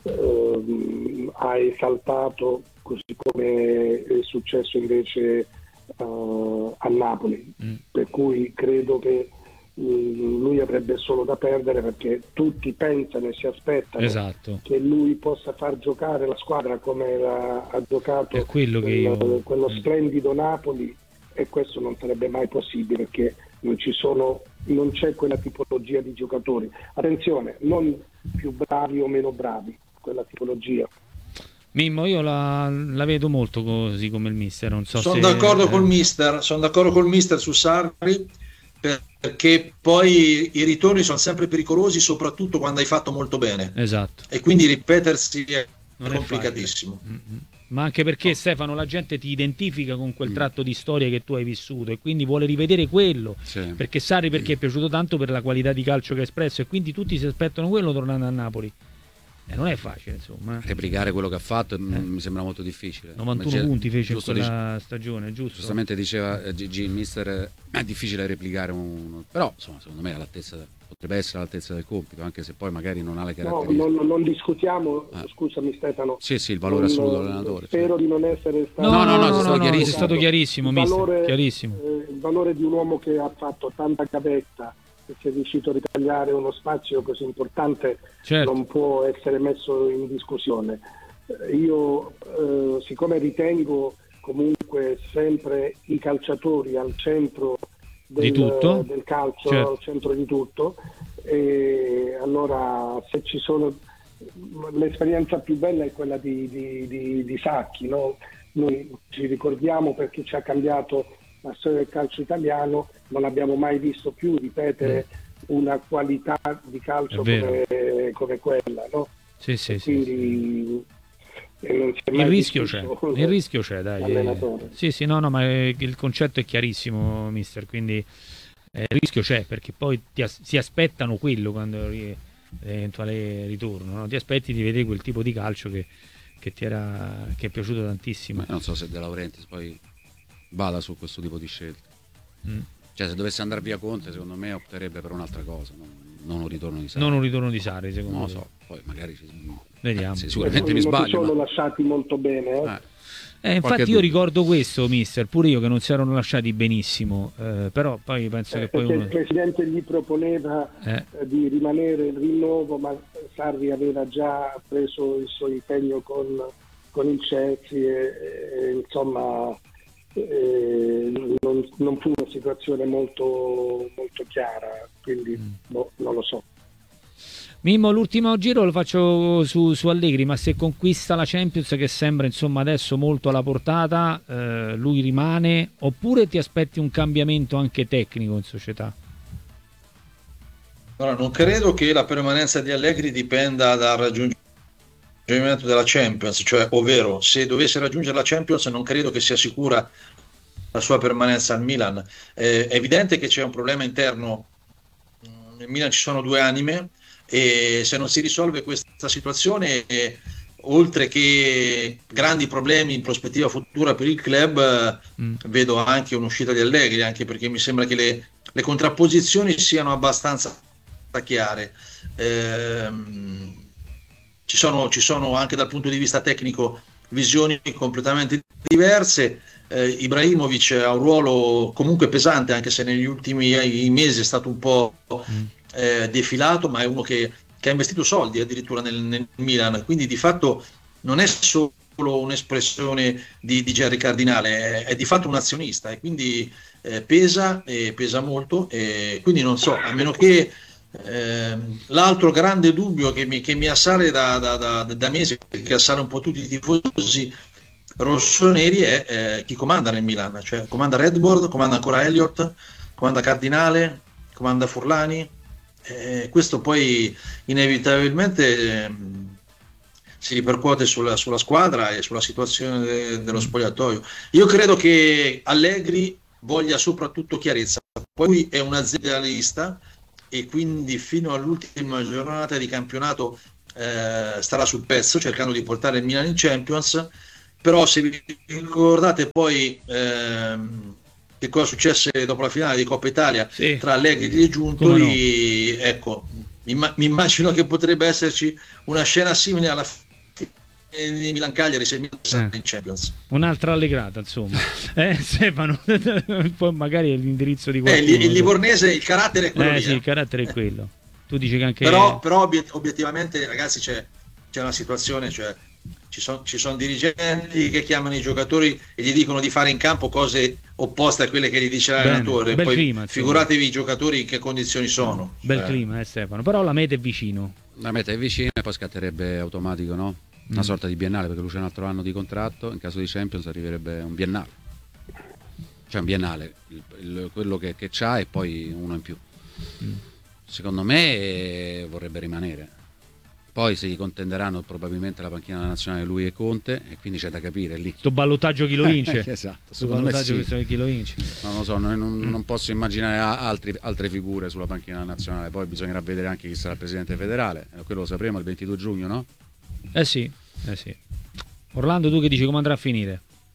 eh, ha esaltato così come è successo invece uh, a Napoli, mm. per cui credo che um, lui avrebbe solo da perdere, perché tutti pensano e si aspettano esatto. che lui possa far giocare la squadra come la, ha giocato è quello, che quello, io... quello mm. splendido Napoli, e questo non sarebbe mai possibile, perché non ci sono, non c'è quella tipologia di giocatori. Attenzione, non più bravi o meno bravi, quella tipologia. Mimmo, io la, la vedo molto così come il mister, non so sono se... d'accordo eh. col mister, sono d'accordo col mister su Sarri, perché poi i ritorni sono sempre pericolosi, soprattutto quando hai fatto molto bene. Esatto. E quindi ripetersi è non complicatissimo. È mm-hmm. Ma anche perché no. Stefano, la gente ti identifica con quel tratto di storia che tu hai vissuto e quindi vuole rivedere quello, sì. perché Sarri perché è piaciuto tanto per la qualità di calcio che ha espresso, e quindi tutti si aspettano quello tornando a Napoli. E non è facile, insomma. Replicare quello che ha fatto eh. mi sembra molto difficile. novantuno G- punti fece in quella dice, stagione, giusto? Giustamente diceva eh, Gigi, il mister, è difficile replicare uno, però insomma, secondo me è all'altezza, potrebbe essere all'altezza del compito, anche se poi magari non ha le caratteristiche. No, non, non discutiamo, eh. scusami Stefano. Sì, sì, il valore non, assoluto dell'allenatore. Spero sì. di non essere stato... No, no, no, no, no, no, no, è stato chiarissimo, il mister, valore, chiarissimo. Eh, il valore di un uomo che ha fatto tanta gavetta, che si è riuscito a ritagliare uno spazio così importante, certo. non può essere messo in discussione. Io, eh, siccome ritengo comunque sempre i calciatori al centro del, di tutto. del calcio, certo. al centro di tutto, e allora se ci sono, l'esperienza più bella è quella di, di, di, di Sacchi, no? Noi ci ricordiamo perché ci ha cambiato la storia del calcio italiano, non abbiamo mai visto più ripetere mm. una qualità di calcio come, come quella, no? Sì, sì, quindi sì, sì. Non il rischio c'è, il rischio c'è, dai. Allenatore. Sì, sì, no, no, ma il concetto è chiarissimo, mister, quindi eh, il rischio c'è, perché poi ti as- si aspettano quello quando eventuale ritorno, no? Ti aspetti di vedere quel tipo di calcio che, che ti era che è piaciuto tantissimo. Ma non so se De Laurentiis poi vada su questo tipo di scelte. Mm. Cioè, se dovesse andare via Conte, secondo me opterebbe per un'altra cosa, non, non un ritorno di Sarri. Non un ritorno di Sarri, secondo me. Non lo so, poi magari ci... vediamo. Sì, sicuramente non, mi non sbaglio. Non sono ma... lasciati molto bene. Eh. Eh. Eh, infatti io ricordo questo, mister, pure io, che non si erano lasciati benissimo, eh, però poi penso eh, che poi perché uno... il presidente gli proponeva eh. eh, di rimanere il rinnovo, ma Sarri aveva già preso il suo impegno con, con il Chelsea e, e insomma eh, non, non fu una situazione molto, molto chiara, quindi mm. boh, non lo so. Mimmo, l'ultimo giro lo faccio su, su Allegri, ma se conquista la Champions, che sembra insomma adesso molto alla portata, eh, lui rimane, oppure ti aspetti un cambiamento anche tecnico in società? Allora, non credo che la permanenza di Allegri dipenda dal raggiungimento della Champions, cioè, ovvero se dovesse raggiungere la Champions non credo che sia sicura la sua permanenza al Milan. Eh, è evidente che c'è un problema interno, nel Milan ci sono due anime, e se non si risolve questa situazione, eh, oltre che grandi problemi in prospettiva futura per il club, eh, mm. vedo anche un'uscita di Allegri, anche perché mi sembra che le, le contrapposizioni siano abbastanza chiare. Eh, ci sono, ci sono anche dal punto di vista tecnico visioni completamente diverse. eh, Ibrahimovic ha un ruolo comunque pesante, anche se negli ultimi mesi è stato un po' mm. Eh, defilato, ma è uno che, che ha investito soldi addirittura nel, nel Milan, quindi di fatto non è solo un'espressione di, di Gerry Cardinale, è, è di fatto un azionista, e quindi eh, pesa e pesa molto, e quindi non so, a meno che eh, l'altro grande dubbio che mi, che mi assale da, da, da, da mesi, che assale un po' tutti i tifosi, rossoneri è eh, chi comanda nel Milan, cioè comanda Redbird, comanda ancora Elliott, comanda Cardinale, comanda Furlani, eh, questo poi inevitabilmente eh, si ripercuote sulla, sulla squadra e sulla situazione de, dello spogliatoio. Io credo che Allegri voglia soprattutto chiarezza, poi lui è un aziendalista e quindi fino all'ultima giornata di campionato eh, starà sul pezzo cercando di portare il Milan in Champions. Però se vi ricordate poi ehm, che cosa successe dopo la finale di Coppa Italia sì. tra Allegri e Giuntoli, no. ecco, mi, mi immagino che potrebbe esserci una scena simile alla fine di Milan Cagliari se Milan eh. in Champions. Un'altra allegrata, insomma. eh, Stefano, poi magari è l'indirizzo di qualcuno. Eh, il, il livornese, il carattere è quello eh, lì. Sì, eh. il carattere è quello. Tu dici che anche... Però, però obiet- obiettivamente, ragazzi, c'è, c'è una situazione, cioè Ci sono, ci sono dirigenti che chiamano i giocatori e gli dicono di fare in campo cose opposte a quelle che gli dice l'allenatore. Poi clima, figuratevi i giocatori in che condizioni sono. Bel cioè. clima, eh, Stefano. Però la meta è vicino. La meta è vicina e poi scatterebbe automatico, no? Una mm. sorta di biennale, perché lui c'è un altro anno di contratto. In caso di Champions arriverebbe un biennale. Cioè un biennale, il, il, quello che, che c'ha e poi uno in più. Mm. Secondo me eh, vorrebbe rimanere. Poi si contenderanno probabilmente la panchina nazionale lui e Conte, e quindi c'è da capire lì. Sto ballottaggio chi lo vince. Esatto, secondo me sì. Chi lo vince. Non lo so, non, non, non posso immaginare altri, altre figure sulla panchina nazionale. Poi bisognerà vedere anche chi sarà il presidente federale, quello lo sapremo il ventidue giugno, no? Eh sì, eh sì. Orlando, tu che dici, come andrà a finire?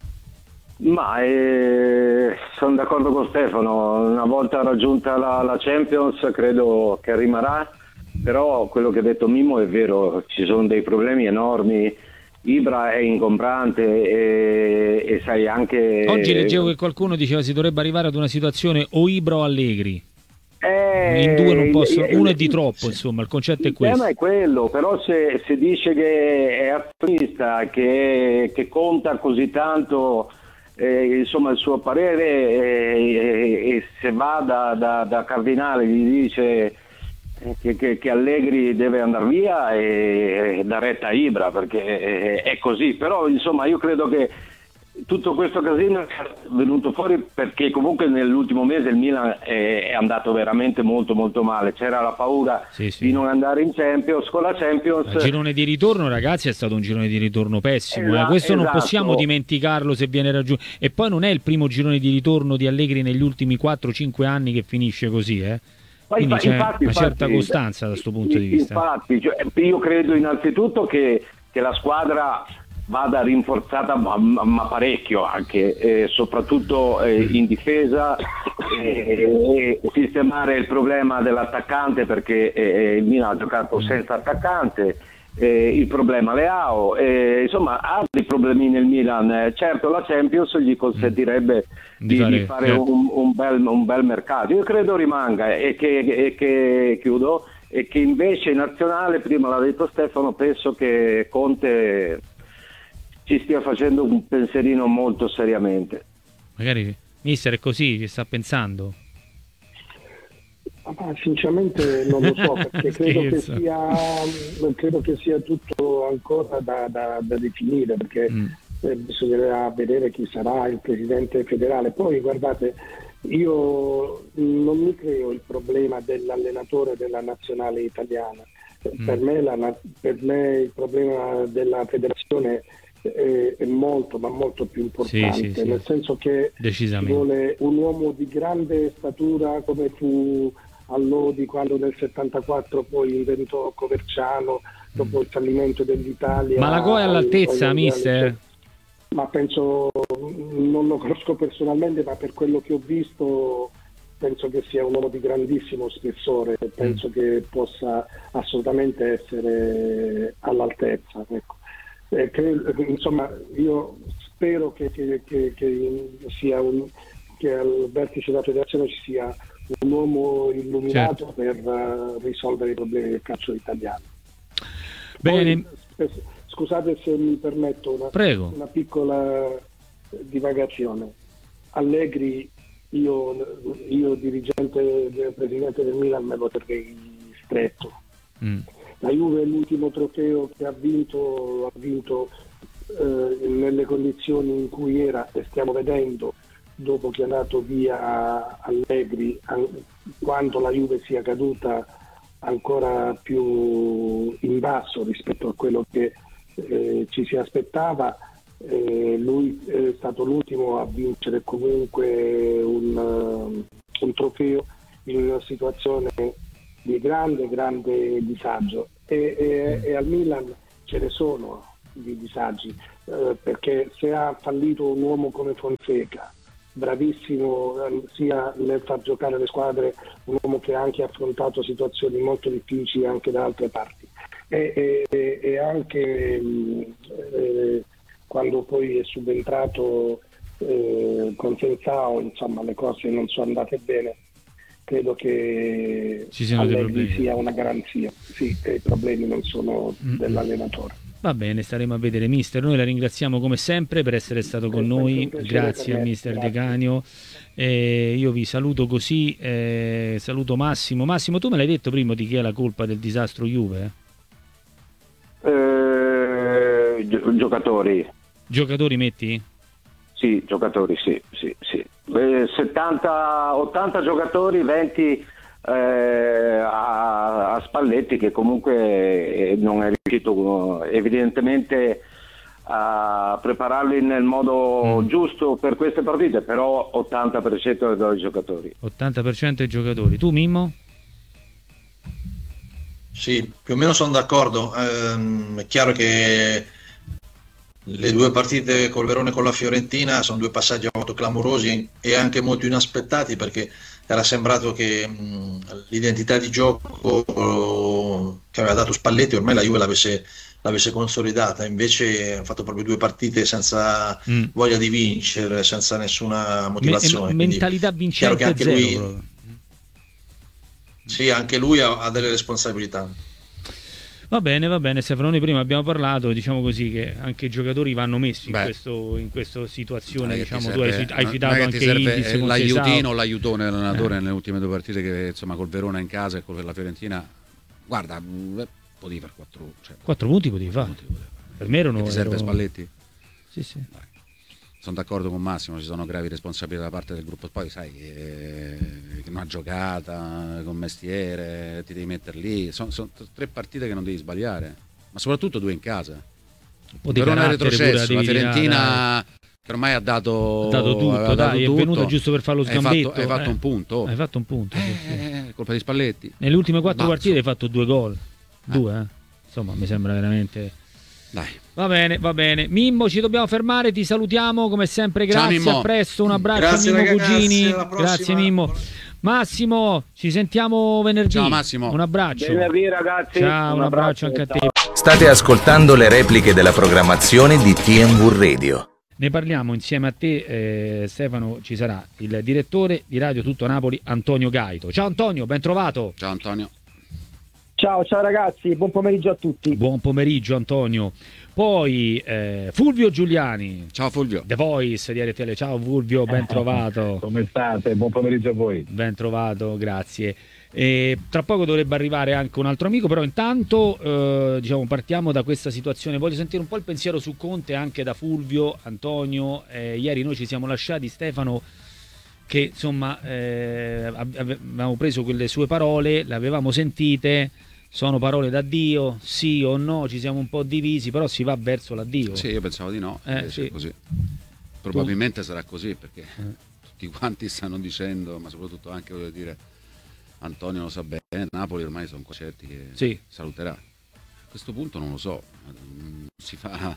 Ma eh, sono d'accordo con Stefano, una volta raggiunta la, la Champions credo che rimarrà. Però quello che ha detto Mimmo è vero, ci sono dei problemi enormi, Ibra è ingombrante e, e sai anche... Oggi leggevo che qualcuno diceva si dovrebbe arrivare ad una situazione o Ibra o Allegri. Eh, in due non possono, uno è di troppo, insomma, il concetto è questo. Il tema è quello, però se, se dice che è azionista, che, che conta così tanto... Eh, insomma il suo parere e eh, eh, se va da, da, da Cardinale gli dice... Che, che, che Allegri deve andare via e, e dà retta a Ibra, perché è, è così. Però insomma io credo che tutto questo casino è venuto fuori perché comunque nell'ultimo mese il Milan è, è andato veramente molto molto male, c'era la paura sì, sì. di non andare in Champions. Con la Champions il girone di ritorno, ragazzi, è stato un girone di ritorno pessimo, esatto, eh. questo esatto. non possiamo dimenticarlo se viene raggiunto, e poi non è il primo girone di ritorno di Allegri negli ultimi quattro cinque anni che finisce così, eh quindi infatti, c'è infatti, una certa infatti, costanza da questo punto di vista. Infatti, cioè, io credo innanzitutto che, che la squadra vada rinforzata ma, ma parecchio anche, eh, soprattutto eh, in difesa, eh, e sistemare il problema dell'attaccante perché eh, il Milan ha giocato senza attaccante. Eh, il problema Leao, eh, insomma ha dei problemi nel Milan. Eh, certo la Champions gli consentirebbe mm. di, di fare, di fare certo. un, un, bel, un bel mercato. Io credo rimanga e che, e che chiudo e che invece in nazionale, prima l'ha detto Stefano, penso che Conte ci stia facendo un pensierino molto seriamente. Magari mister è così, ci sta pensando. Ma sinceramente non lo so, perché credo che sia credo che sia tutto ancora da, da, da definire, perché mm. eh, bisognerà vedere chi sarà il presidente federale. Poi guardate, io non mi creo il problema dell'allenatore della nazionale italiana. Mm. Per me, la, per me il problema della federazione è, è molto ma molto più importante, sì, sì, nel sì. senso che ci vuole un uomo di grande statura come fu Allodi quando nel settantaquattro poi inventò Coverciano dopo il fallimento dell'Italia. Ma la Go è all'altezza, mister? Ma penso, non lo conosco personalmente, ma per quello che ho visto penso che sia un uomo di grandissimo spessore, penso mm. che possa assolutamente essere all'altezza, ecco. Eh, credo, insomma io spero che, che, che, che sia un, che al vertice della federazione ci sia un uomo illuminato, certo, per uh, risolvere i problemi del calcio italiano. Bene. Poi, scusate se mi permetto una, Prego. una piccola divagazione. Allegri, io, io dirigente, presidente del Milan, me lo terrei stretto. Mm. La Juve l'ultimo trofeo che ha vinto, ha vinto eh, nelle condizioni in cui era, e stiamo vedendo dopo che è andato via Allegri, an- quanto la Juve sia caduta ancora più in basso rispetto a quello che eh, ci si aspettava. Eh, lui è stato l'ultimo a vincere comunque un, uh, un trofeo in una situazione di grande grande disagio e, e, e al Milan ce ne sono di disagi, eh, perché se ha fallito un uomo come Fonseca, bravissimo eh, sia nel far giocare le squadre, un uomo che ha anche affrontato situazioni molto difficili anche da altre parti, e, e, e anche mh, eh, quando poi è subentrato eh, con Sensao, insomma le cose non sono andate bene. Credo che Allegri sia una garanzia. Sì, i problemi non sono mm. dell'allenatore. Va bene, staremo a vedere. Mister, noi la ringraziamo come sempre per essere stato con noi, grazie a Mister grazie. De Canio. Eh, io vi saluto così, eh, saluto Massimo. Massimo, tu me l'hai detto prima di chi è la colpa del disastro Juve? Eh, gi- giocatori. Giocatori metti? Sì, giocatori, sì, sì, sì. Eh, settanta, ottanta giocatori, venti eh, a, a Spalletti, che comunque eh, non è riuscito evidentemente a prepararli nel modo mm. giusto per queste partite, però ottanta per cento dei giocatori. ottanta per cento dei giocatori. Tu, Mimmo? Sì, più o meno sono d'accordo. Ehm, è chiaro che le due partite col Verona e con la Fiorentina sono due passaggi molto clamorosi e anche molto inaspettati, perché era sembrato che mh, l'identità di gioco che aveva dato Spalletti ormai la Juve l'avesse, l'avesse consolidata, invece ha fatto proprio due partite senza mm. voglia di vincere, senza nessuna motivazione. Me- mentalità vincente anche zero. Lui, sì, anche lui ha, ha delle responsabilità. Va bene, va bene, Stefano, noi prima abbiamo parlato, diciamo così, che anche i giocatori vanno messi in, Beh, questo, in questa situazione, diciamo, serve, tu hai, hai citato anche Ildiz, Ildiz, l'aiutino o l'aiutone dell'allenatore eh. nelle ultime due partite, che insomma col Verona in casa e con la Fiorentina, guarda, potevi fare quattro, cioè, quattro punti potevi fare, per me erano... Ti serve ero... Spalletti? Sì, sì. Dai. Sono d'accordo con Massimo, ci sono gravi responsabilità da parte del gruppo, poi sai, eh, una giocata con mestiere, ti devi mettere lì, sono, sono tre partite che non devi sbagliare, ma soprattutto due in casa. Verona è retrocesso, la Fiorentina che ormai ha dato, ha dato tutto, ha dato dai, tutto. È venuto giusto per fare lo sgambetto. Hai fatto, hai fatto eh. un punto. Hai fatto un punto. Eh, sì, sì. eh, colpa di Spalletti. Nelle ultime quattro Ma, partite so. hai fatto due gol. Due, eh. Insomma, mi sembra veramente... Dai. Va bene, va bene. Mimmo, ci dobbiamo fermare, ti salutiamo come sempre, grazie, Ciao, a presto, un abbraccio grazie, a Mimmo ragazzi, Cugini. grazie, grazie Mimmo. Massimo, ci sentiamo venerdì. Ciao Massimo. Un abbraccio. Venerdì ragazzi. Ciao, un, un abbraccio, abbraccio anche a te. State ascoltando le repliche della programmazione di T M V Radio. Ne parliamo insieme a te, eh, Stefano. Ci sarà il direttore di Radio Tutto Napoli, Antonio Gaito. Ciao Antonio, ben trovato. Ciao Antonio. Ciao, ciao ragazzi, buon pomeriggio a tutti. Buon pomeriggio Antonio. Poi eh, Fulvio Giuliani. Ciao Fulvio. The Voice di R T L. Ciao Fulvio, ben trovato. Come state? Buon pomeriggio a voi. Ben trovato, grazie. E tra poco dovrebbe arrivare anche un altro amico, però intanto eh, diciamo partiamo da questa situazione. Voglio sentire un po' il pensiero su Conte anche da Fulvio, Antonio. Eh, ieri noi ci siamo lasciati, Stefano, che insomma eh, avevamo preso quelle sue parole, le avevamo sentite, sono parole d'addio, sì o no, ci siamo un po' divisi, però si va verso l'addio. Sì, io pensavo di no, eh, sì. È così. Probabilmente tu? Sarà così, perché eh. tutti quanti stanno dicendo, ma soprattutto anche, voglio dire, Antonio lo sa bene, Napoli ormai sono certi che sì. saluterà. A questo punto non lo so, si fa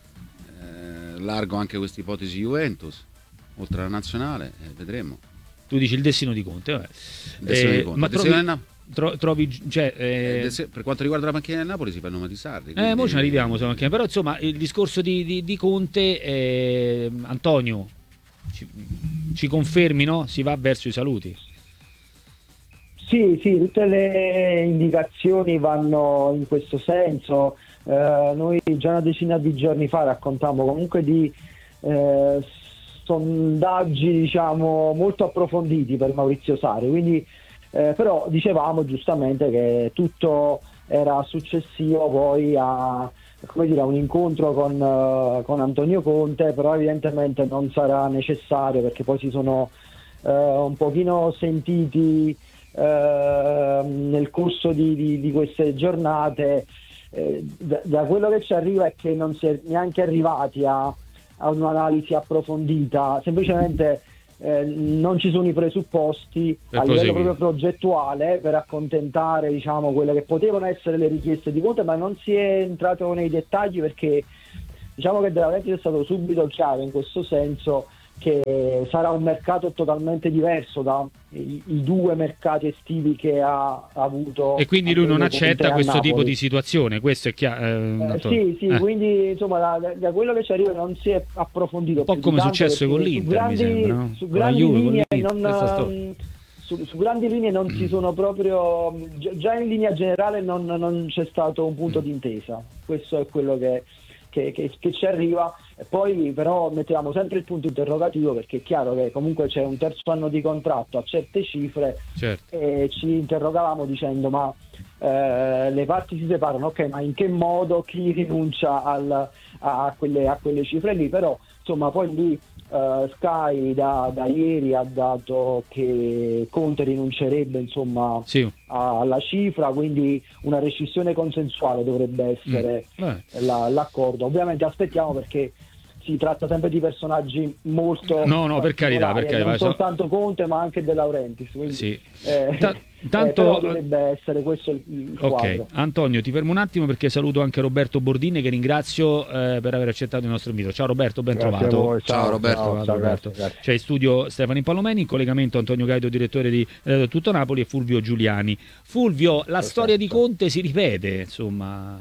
eh, largo anche questa ipotesi Juventus, oltre alla nazionale, eh, vedremo. Tu dici il destino di Conte, vabbè. Il destino eh, di Conte. Ma il trovi, destino tro, trovi, cioè, eh, eh, per quanto riguarda la panchina del Napoli si fa il nome di Sarri. Eh, quindi... mo ci arriviamo, però insomma il discorso di, di, di Conte, eh, Antonio, ci, ci confermi, no? Si va verso i saluti. Sì, sì, tutte le indicazioni vanno in questo senso. Eh, noi già una decina di giorni fa raccontammo comunque di eh, sondaggi, diciamo, molto approfonditi per Maurizio Sarri, quindi eh, però dicevamo giustamente che tutto era successivo poi a come dire, un incontro con, uh, con Antonio Conte, però evidentemente non sarà necessario perché poi si sono uh, un pochino sentiti uh, nel corso di, di, di queste giornate. Eh, da, da quello che ci arriva è che non si è neanche arrivati a, a un'analisi approfondita, semplicemente eh, non ci sono i presupposti per a livello proseguire. proprio progettuale per accontentare, diciamo, quelle che potevano essere le richieste di Conte, ma non si è entrato nei dettagli perché diciamo che De Laurentiis è stato subito chiaro in questo senso che sarà un mercato totalmente diverso dai i due mercati estivi che ha avuto. E quindi lui non Conte accetta a questo tipo Napoli. di situazione, questo è chiaro. Eh, Eh, sì, sì, eh. quindi insomma da, da quello che ci arriva non si è approfondito. Un po' più di come è tanto successo perché con l'Inter, su grandi, mi sembra, no? su Con la grandi Juve, con linee l'Inter, non, stessa storia. ehm, su, su grandi linee non si sono proprio gi- già in linea generale non, non c'è stato un punto d'intesa. Questo è quello che, che, che, che ci arriva. E poi però mettiamo sempre il punto interrogativo perché è chiaro che comunque c'è un terzo anno di contratto a certe cifre. Certo. E ci interrogavamo dicendo ma eh, le parti si separano, ok, ma in che modo chi rinuncia al, a, a, quelle, a quelle cifre lì? Però insomma poi lì eh, Sky da, da ieri ha dato che Conte rinuncerebbe insomma Sì. a- alla cifra, quindi una rescissione consensuale dovrebbe essere Mm. Vabbè. la- l'accordo. Ovviamente aspettiamo perché si tratta sempre di personaggi molto No, no, per carità, per particolari, carità, non so- soltanto Conte ma anche De Laurentiis, quindi, Sì. eh, Ta- eh, tanto- però dovrebbe essere questo il, il Ok, quadro. Antonio, ti fermo un attimo perché saluto anche Roberto Bordini che ringrazio eh, per aver accettato il nostro invito. Ciao Roberto, ben Grazie trovato. a voi, ciao, Roberto. ciao, Trovato, ciao, Roberto. grazie, grazie. C'è in studio Stefano Impallomeni, in collegamento Antonio Gaido, direttore di eh, Tutto Napoli, e Fulvio Giuliani. Fulvio, la Perfetto. storia di Conte si ripete, insomma.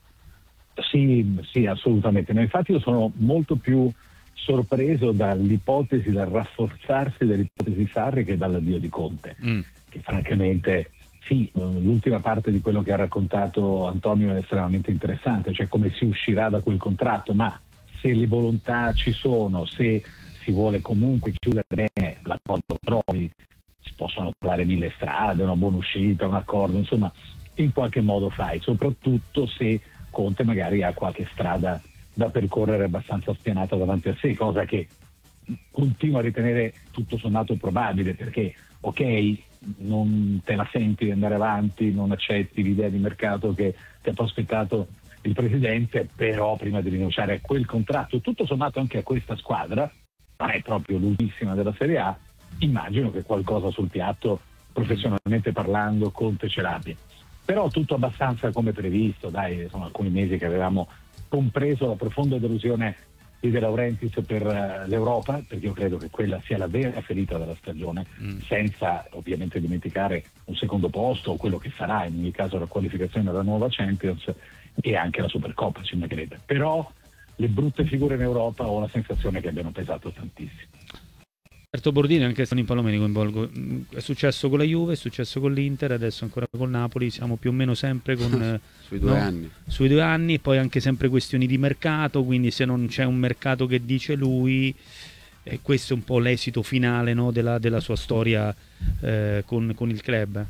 Sì, sì, assolutamente. No, infatti io sono molto più sorpreso dall'ipotesi, dal rafforzarsi dell'ipotesi Sarri che dall'addio di Conte, Mm. che francamente sì, l'ultima parte di quello che ha raccontato Antonio è estremamente interessante, cioè come si uscirà da quel contratto, ma se le volontà ci sono, se si vuole comunque chiudere bene l'accordo trovi, si possono trovare mille strade, una buona uscita, un accordo, insomma in qualche modo fai, soprattutto se Conte magari ha qualche strada da percorrere abbastanza spianata davanti a sé, cosa che continuo a ritenere tutto sommato probabile, perché ok, non te la senti di andare avanti, non accetti l'idea di mercato che ti ha prospettato il presidente, però prima di rinunciare a quel contratto, tutto sommato anche a questa squadra, non è proprio l'ultimissima della Serie A, immagino che qualcosa sul piatto, professionalmente parlando, Conte ce l'abbia. Però tutto abbastanza come previsto, dai, sono alcuni mesi che avevamo compreso la profonda delusione di De Laurentiis per uh, l'Europa, perché io credo che quella sia la vera ferita della stagione, Mm. senza ovviamente dimenticare un secondo posto o quello che sarà in ogni caso la qualificazione alla nuova Champions e anche la Supercoppa, ci mancherebbe. Però le brutte figure in Europa ho la sensazione che abbiano pesato tantissimo. Roberto Bordini, anche Stefano Impallomeni coinvolgo. Mm, È successo con la Juve, è successo con l'Inter, adesso ancora col Napoli, siamo più o meno sempre con eh, Sui due anni. Sui due anni, poi anche sempre questioni di mercato, quindi se non c'è un mercato che dice lui, eh, questo è un po' l'esito finale, no, della, della sua storia eh, con, con il club.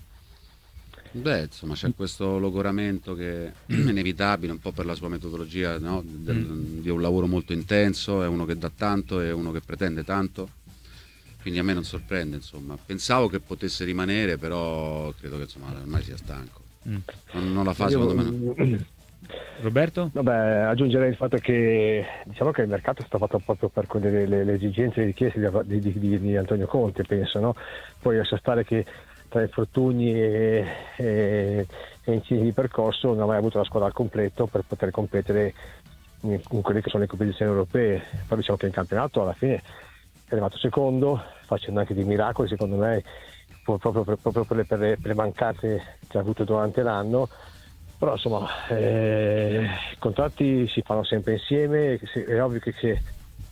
Beh, insomma, c'è questo logoramento che è inevitabile, un po' per la sua metodologia, no? Del- di un lavoro molto intenso, è uno che dà tanto, è uno che pretende tanto, quindi a me non sorprende, insomma. Pensavo che potesse rimanere, però credo che insomma ormai sia stanco. Mm. Non, non la fa, Io- secondo me no. Roberto? Vabbè, aggiungerei il fatto che diciamo che il mercato è stato fatto proprio per quelle, le, le esigenze e le richieste di, di, di, di Antonio Conte, penso, no? Poi lascia stare che tra infortuni e, e, e incidenti di percorso non ha mai avuto la squadra al completo per poter competere in, in quelle che sono le competizioni europee. Poi diciamo che in campionato alla fine è arrivato secondo, facendo anche dei miracoli secondo me, proprio per, proprio per, le, per, le, per le mancanze che ha avuto durante l'anno. Però insomma eh, i contratti si fanno sempre insieme, se- è ovvio che se,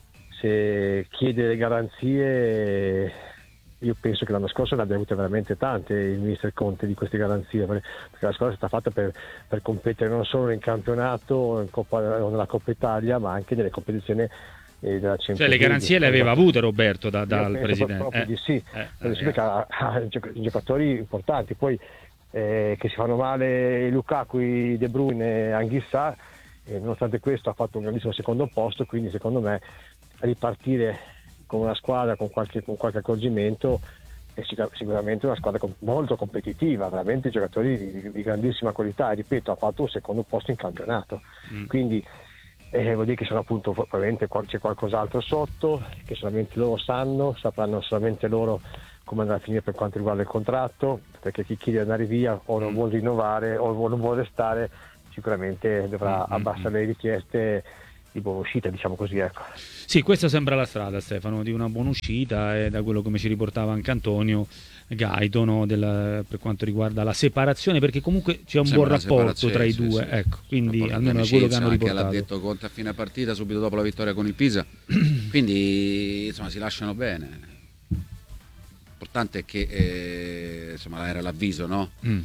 se chiede le garanzie, io penso che l'anno scorso ne abbia avute veramente tante il mister Conte di queste garanzie, perché perché la squadra è stata fatta per, per competere non solo in campionato in Coppa, o nella Coppa Italia, ma anche nelle competizioni eh, della Champions Cioè le League. garanzie le aveva avute Roberto da- Io dal penso presidente. proprio Eh, di sì, eh, nel eh, senso che ha, ha gioc- giocatori importanti, poi eh, che si fanno male Lukaku, De Bruyne, Anghissà, e nonostante questo ha fatto un grandissimo secondo posto, quindi secondo me ripartire con una squadra con qualche, con qualche accorgimento è sicur- sicuramente una squadra com- molto competitiva, veramente giocatori di, di, di grandissima qualità, e ripeto, ha fatto un secondo posto in campionato, mm. quindi eh, vuol dire che sono appunto probabilmente c'è qualcos'altro sotto che solamente loro sanno, sapranno solamente loro come andrà a finire per quanto riguarda il contratto, perché chi chiede di andare via o non vuole rinnovare o non vuole restare sicuramente dovrà mm-hmm. abbassare le richieste di buona uscita, diciamo così, ecco. Sì, questa sembra la strada, Stefano, di una buona uscita, e da quello come ci riportava anche Antonio Gaito, no, del, per quanto riguarda la separazione, perché comunque c'è un Sembra buon rapporto tra i sì, due, sì. ecco, quindi Rapporto almeno quello che hanno riportato. Anche l'ha detto Conte a fine partita, subito dopo la vittoria con il Pisa, quindi insomma si lasciano bene. L'importante è che eh, insomma era l'avviso, no? Mm.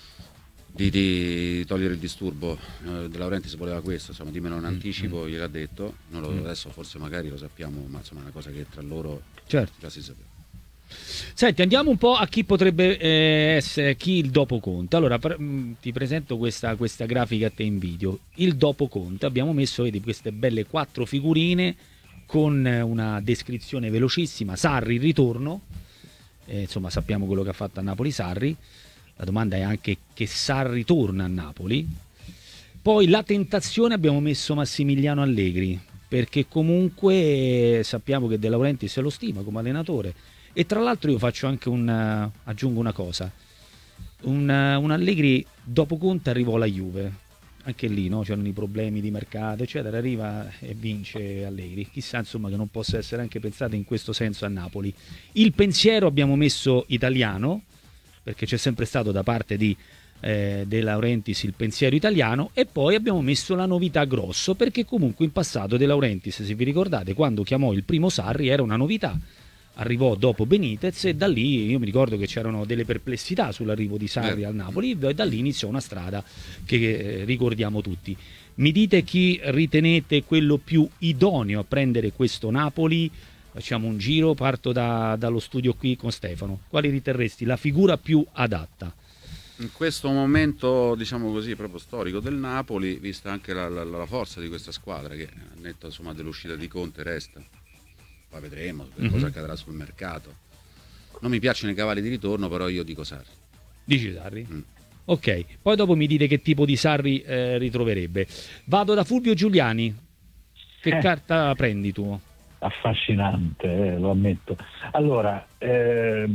Di, di togliere il disturbo. eh, De Laurentiis voleva questo, insomma, dimmelo in anticipo, mm. gliel'ha detto, non lo, Mm. adesso forse magari lo sappiamo, ma insomma è una cosa che tra loro Certo. già si sapeva. Senti, andiamo un po' a chi potrebbe eh, essere chi il dopo Conte. Allora, per, mh, ti presento questa, questa grafica a te in video. Il dopo Conte, abbiamo messo, vedi, queste belle quattro figurine con una descrizione velocissima. Sarri, il ritorno, eh, insomma sappiamo quello che ha fatto a Napoli Sarri. La domanda è anche che Sarri torna a Napoli. Poi la tentazione, abbiamo messo Massimiliano Allegri, perché comunque eh, sappiamo che De Laurentiis lo stima come allenatore. E tra l'altro io faccio anche un uh, aggiungo una cosa, un, uh, un Allegri dopo Conte arrivò alla Juve, anche lì no? C'erano i problemi di mercato eccetera, arriva e vince Allegri, chissà insomma che non possa essere anche pensato in questo senso a Napoli. Il pensiero abbiamo messo italiano, perché c'è sempre stato da parte di eh, De Laurentiis il pensiero italiano, e poi abbiamo messo la novità grosso, perché comunque in passato De Laurentiis, se vi ricordate, quando chiamò il primo Sarri era una novità. Arrivò dopo Benitez e da lì io mi ricordo che c'erano delle perplessità sull'arrivo di Sarri eh. al Napoli, e da lì iniziò una strada che eh, ricordiamo tutti. Mi dite chi ritenete quello più idoneo a prendere questo Napoli? Facciamo un giro, parto da, dallo studio qui con Stefano. Quali riterresti la figura più adatta? In questo momento, diciamo così, proprio storico del Napoli, vista anche la, la, la forza di questa squadra, che a netto insomma dell'uscita di Conte resta. Poi vedremo che cosa mm-hmm. accadrà sul mercato. Non mi piacciono i cavalli di ritorno, però io dico Sarri. Dici Sarri? Mm. Ok, poi dopo mi dite che tipo di Sarri eh, ritroverebbe. Vado da Fulvio Giuliani. Che eh. carta prendi tu? Affascinante, eh, lo ammetto. Allora, ehm,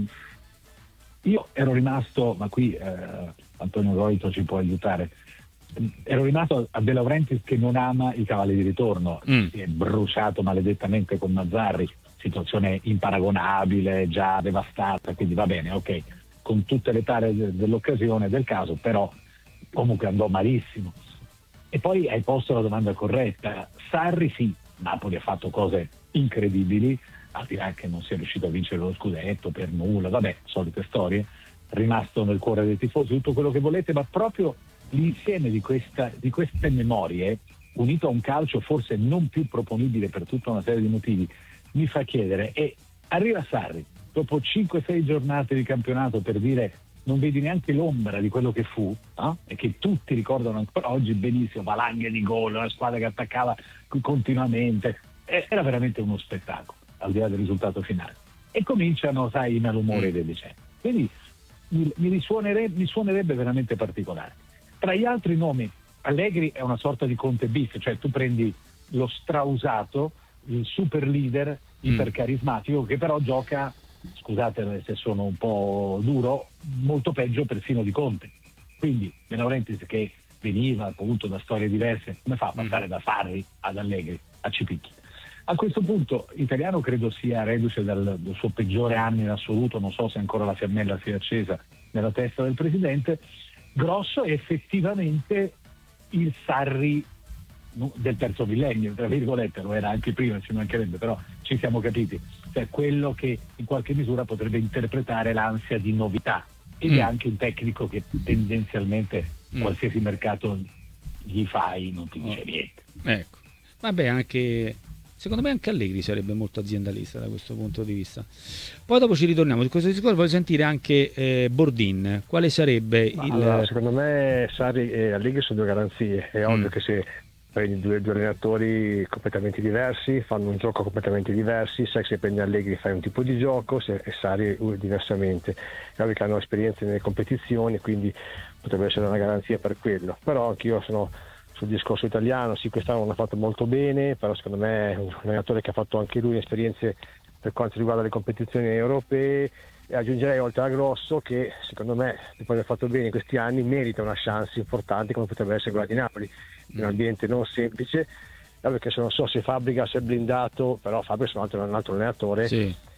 io ero rimasto, ma qui eh, Antonio Goito ci può aiutare, ero rimasto a De Laurentiis che non ama i cavalli di ritorno, mm. si è bruciato maledettamente con Mazzarri, situazione imparagonabile, già devastata, quindi va bene, ok, con tutte le tare de- dell'occasione, del caso, però comunque andò malissimo. E poi hai posto la domanda corretta. Sarri sì, Napoli ha fatto cose incredibili, al di là che non sia riuscito a vincere lo scudetto per nulla, vabbè, solite storie, rimasto nel cuore dei tifosi, tutto quello che volete, ma proprio l'insieme di, questa, di queste memorie, unito a un calcio forse non più proponibile per tutta una serie di motivi, mi fa chiedere, e arriva Sarri dopo cinque sei giornate di campionato, per dire non vedi neanche l'ombra di quello che fu, no? E che tutti ricordano ancora oggi benissimo, valanghe di gol, una squadra che attaccava continuamente, era veramente uno spettacolo al di là del risultato finale, e cominciano, sai, i malumori del decennio, quindi mi, mi, risuonerebbe, mi suonerebbe veramente particolare. Tra gli altri nomi, Allegri è una sorta di Conte bis, cioè tu prendi lo strausato, il super leader ipercarismatico, che però gioca, scusate se sono un po' duro, molto peggio persino di Conte. Quindi De Laurentiis, che veniva appunto da storie diverse, come fa a passare da Sarri ad Allegri, a Cipicchi? A questo punto italiano credo sia reduce dal, dal suo peggiore anno in assoluto, non so se ancora la fiammella sia accesa nella testa del presidente. Grosso è effettivamente il Sarri del terzo millennio, tra virgolette, lo era anche prima, ci mancherebbe, però ci siamo capiti, cioè quello che in qualche misura potrebbe interpretare l'ansia di novità, ed mm. è anche un tecnico che tendenzialmente mm. qualsiasi mercato gli fai non ti dice oh. niente. Ecco, vabbè, anche secondo me anche Allegri sarebbe molto aziendalista da questo punto di vista. Poi dopo ci ritorniamo su questo discorso, voglio sentire anche eh, Bordin, quale sarebbe il... Allora, secondo me Sarri e Allegri sono due garanzie, è mm. ovvio che se prendi due, due allenatori completamente diversi, fanno un gioco completamente diversi, sai che se prendi Allegri fai un tipo di gioco se, e Sarri diversamente, è che hanno esperienze nelle competizioni, quindi potrebbe essere una garanzia per quello, però anch'io sono sul discorso italiano, sì quest'anno non ha fatto molto bene, però secondo me è un allenatore che ha fatto anche lui esperienze per quanto riguarda le competizioni europee, e aggiungerei oltre a Grosso che secondo me dopo aver fatto bene in questi anni merita una chance importante come potrebbe essere quella di Napoli, in un ambiente non semplice, perché se non so se Fabregas è blindato, però Fabregas è un altro, un altro allenatore, sì.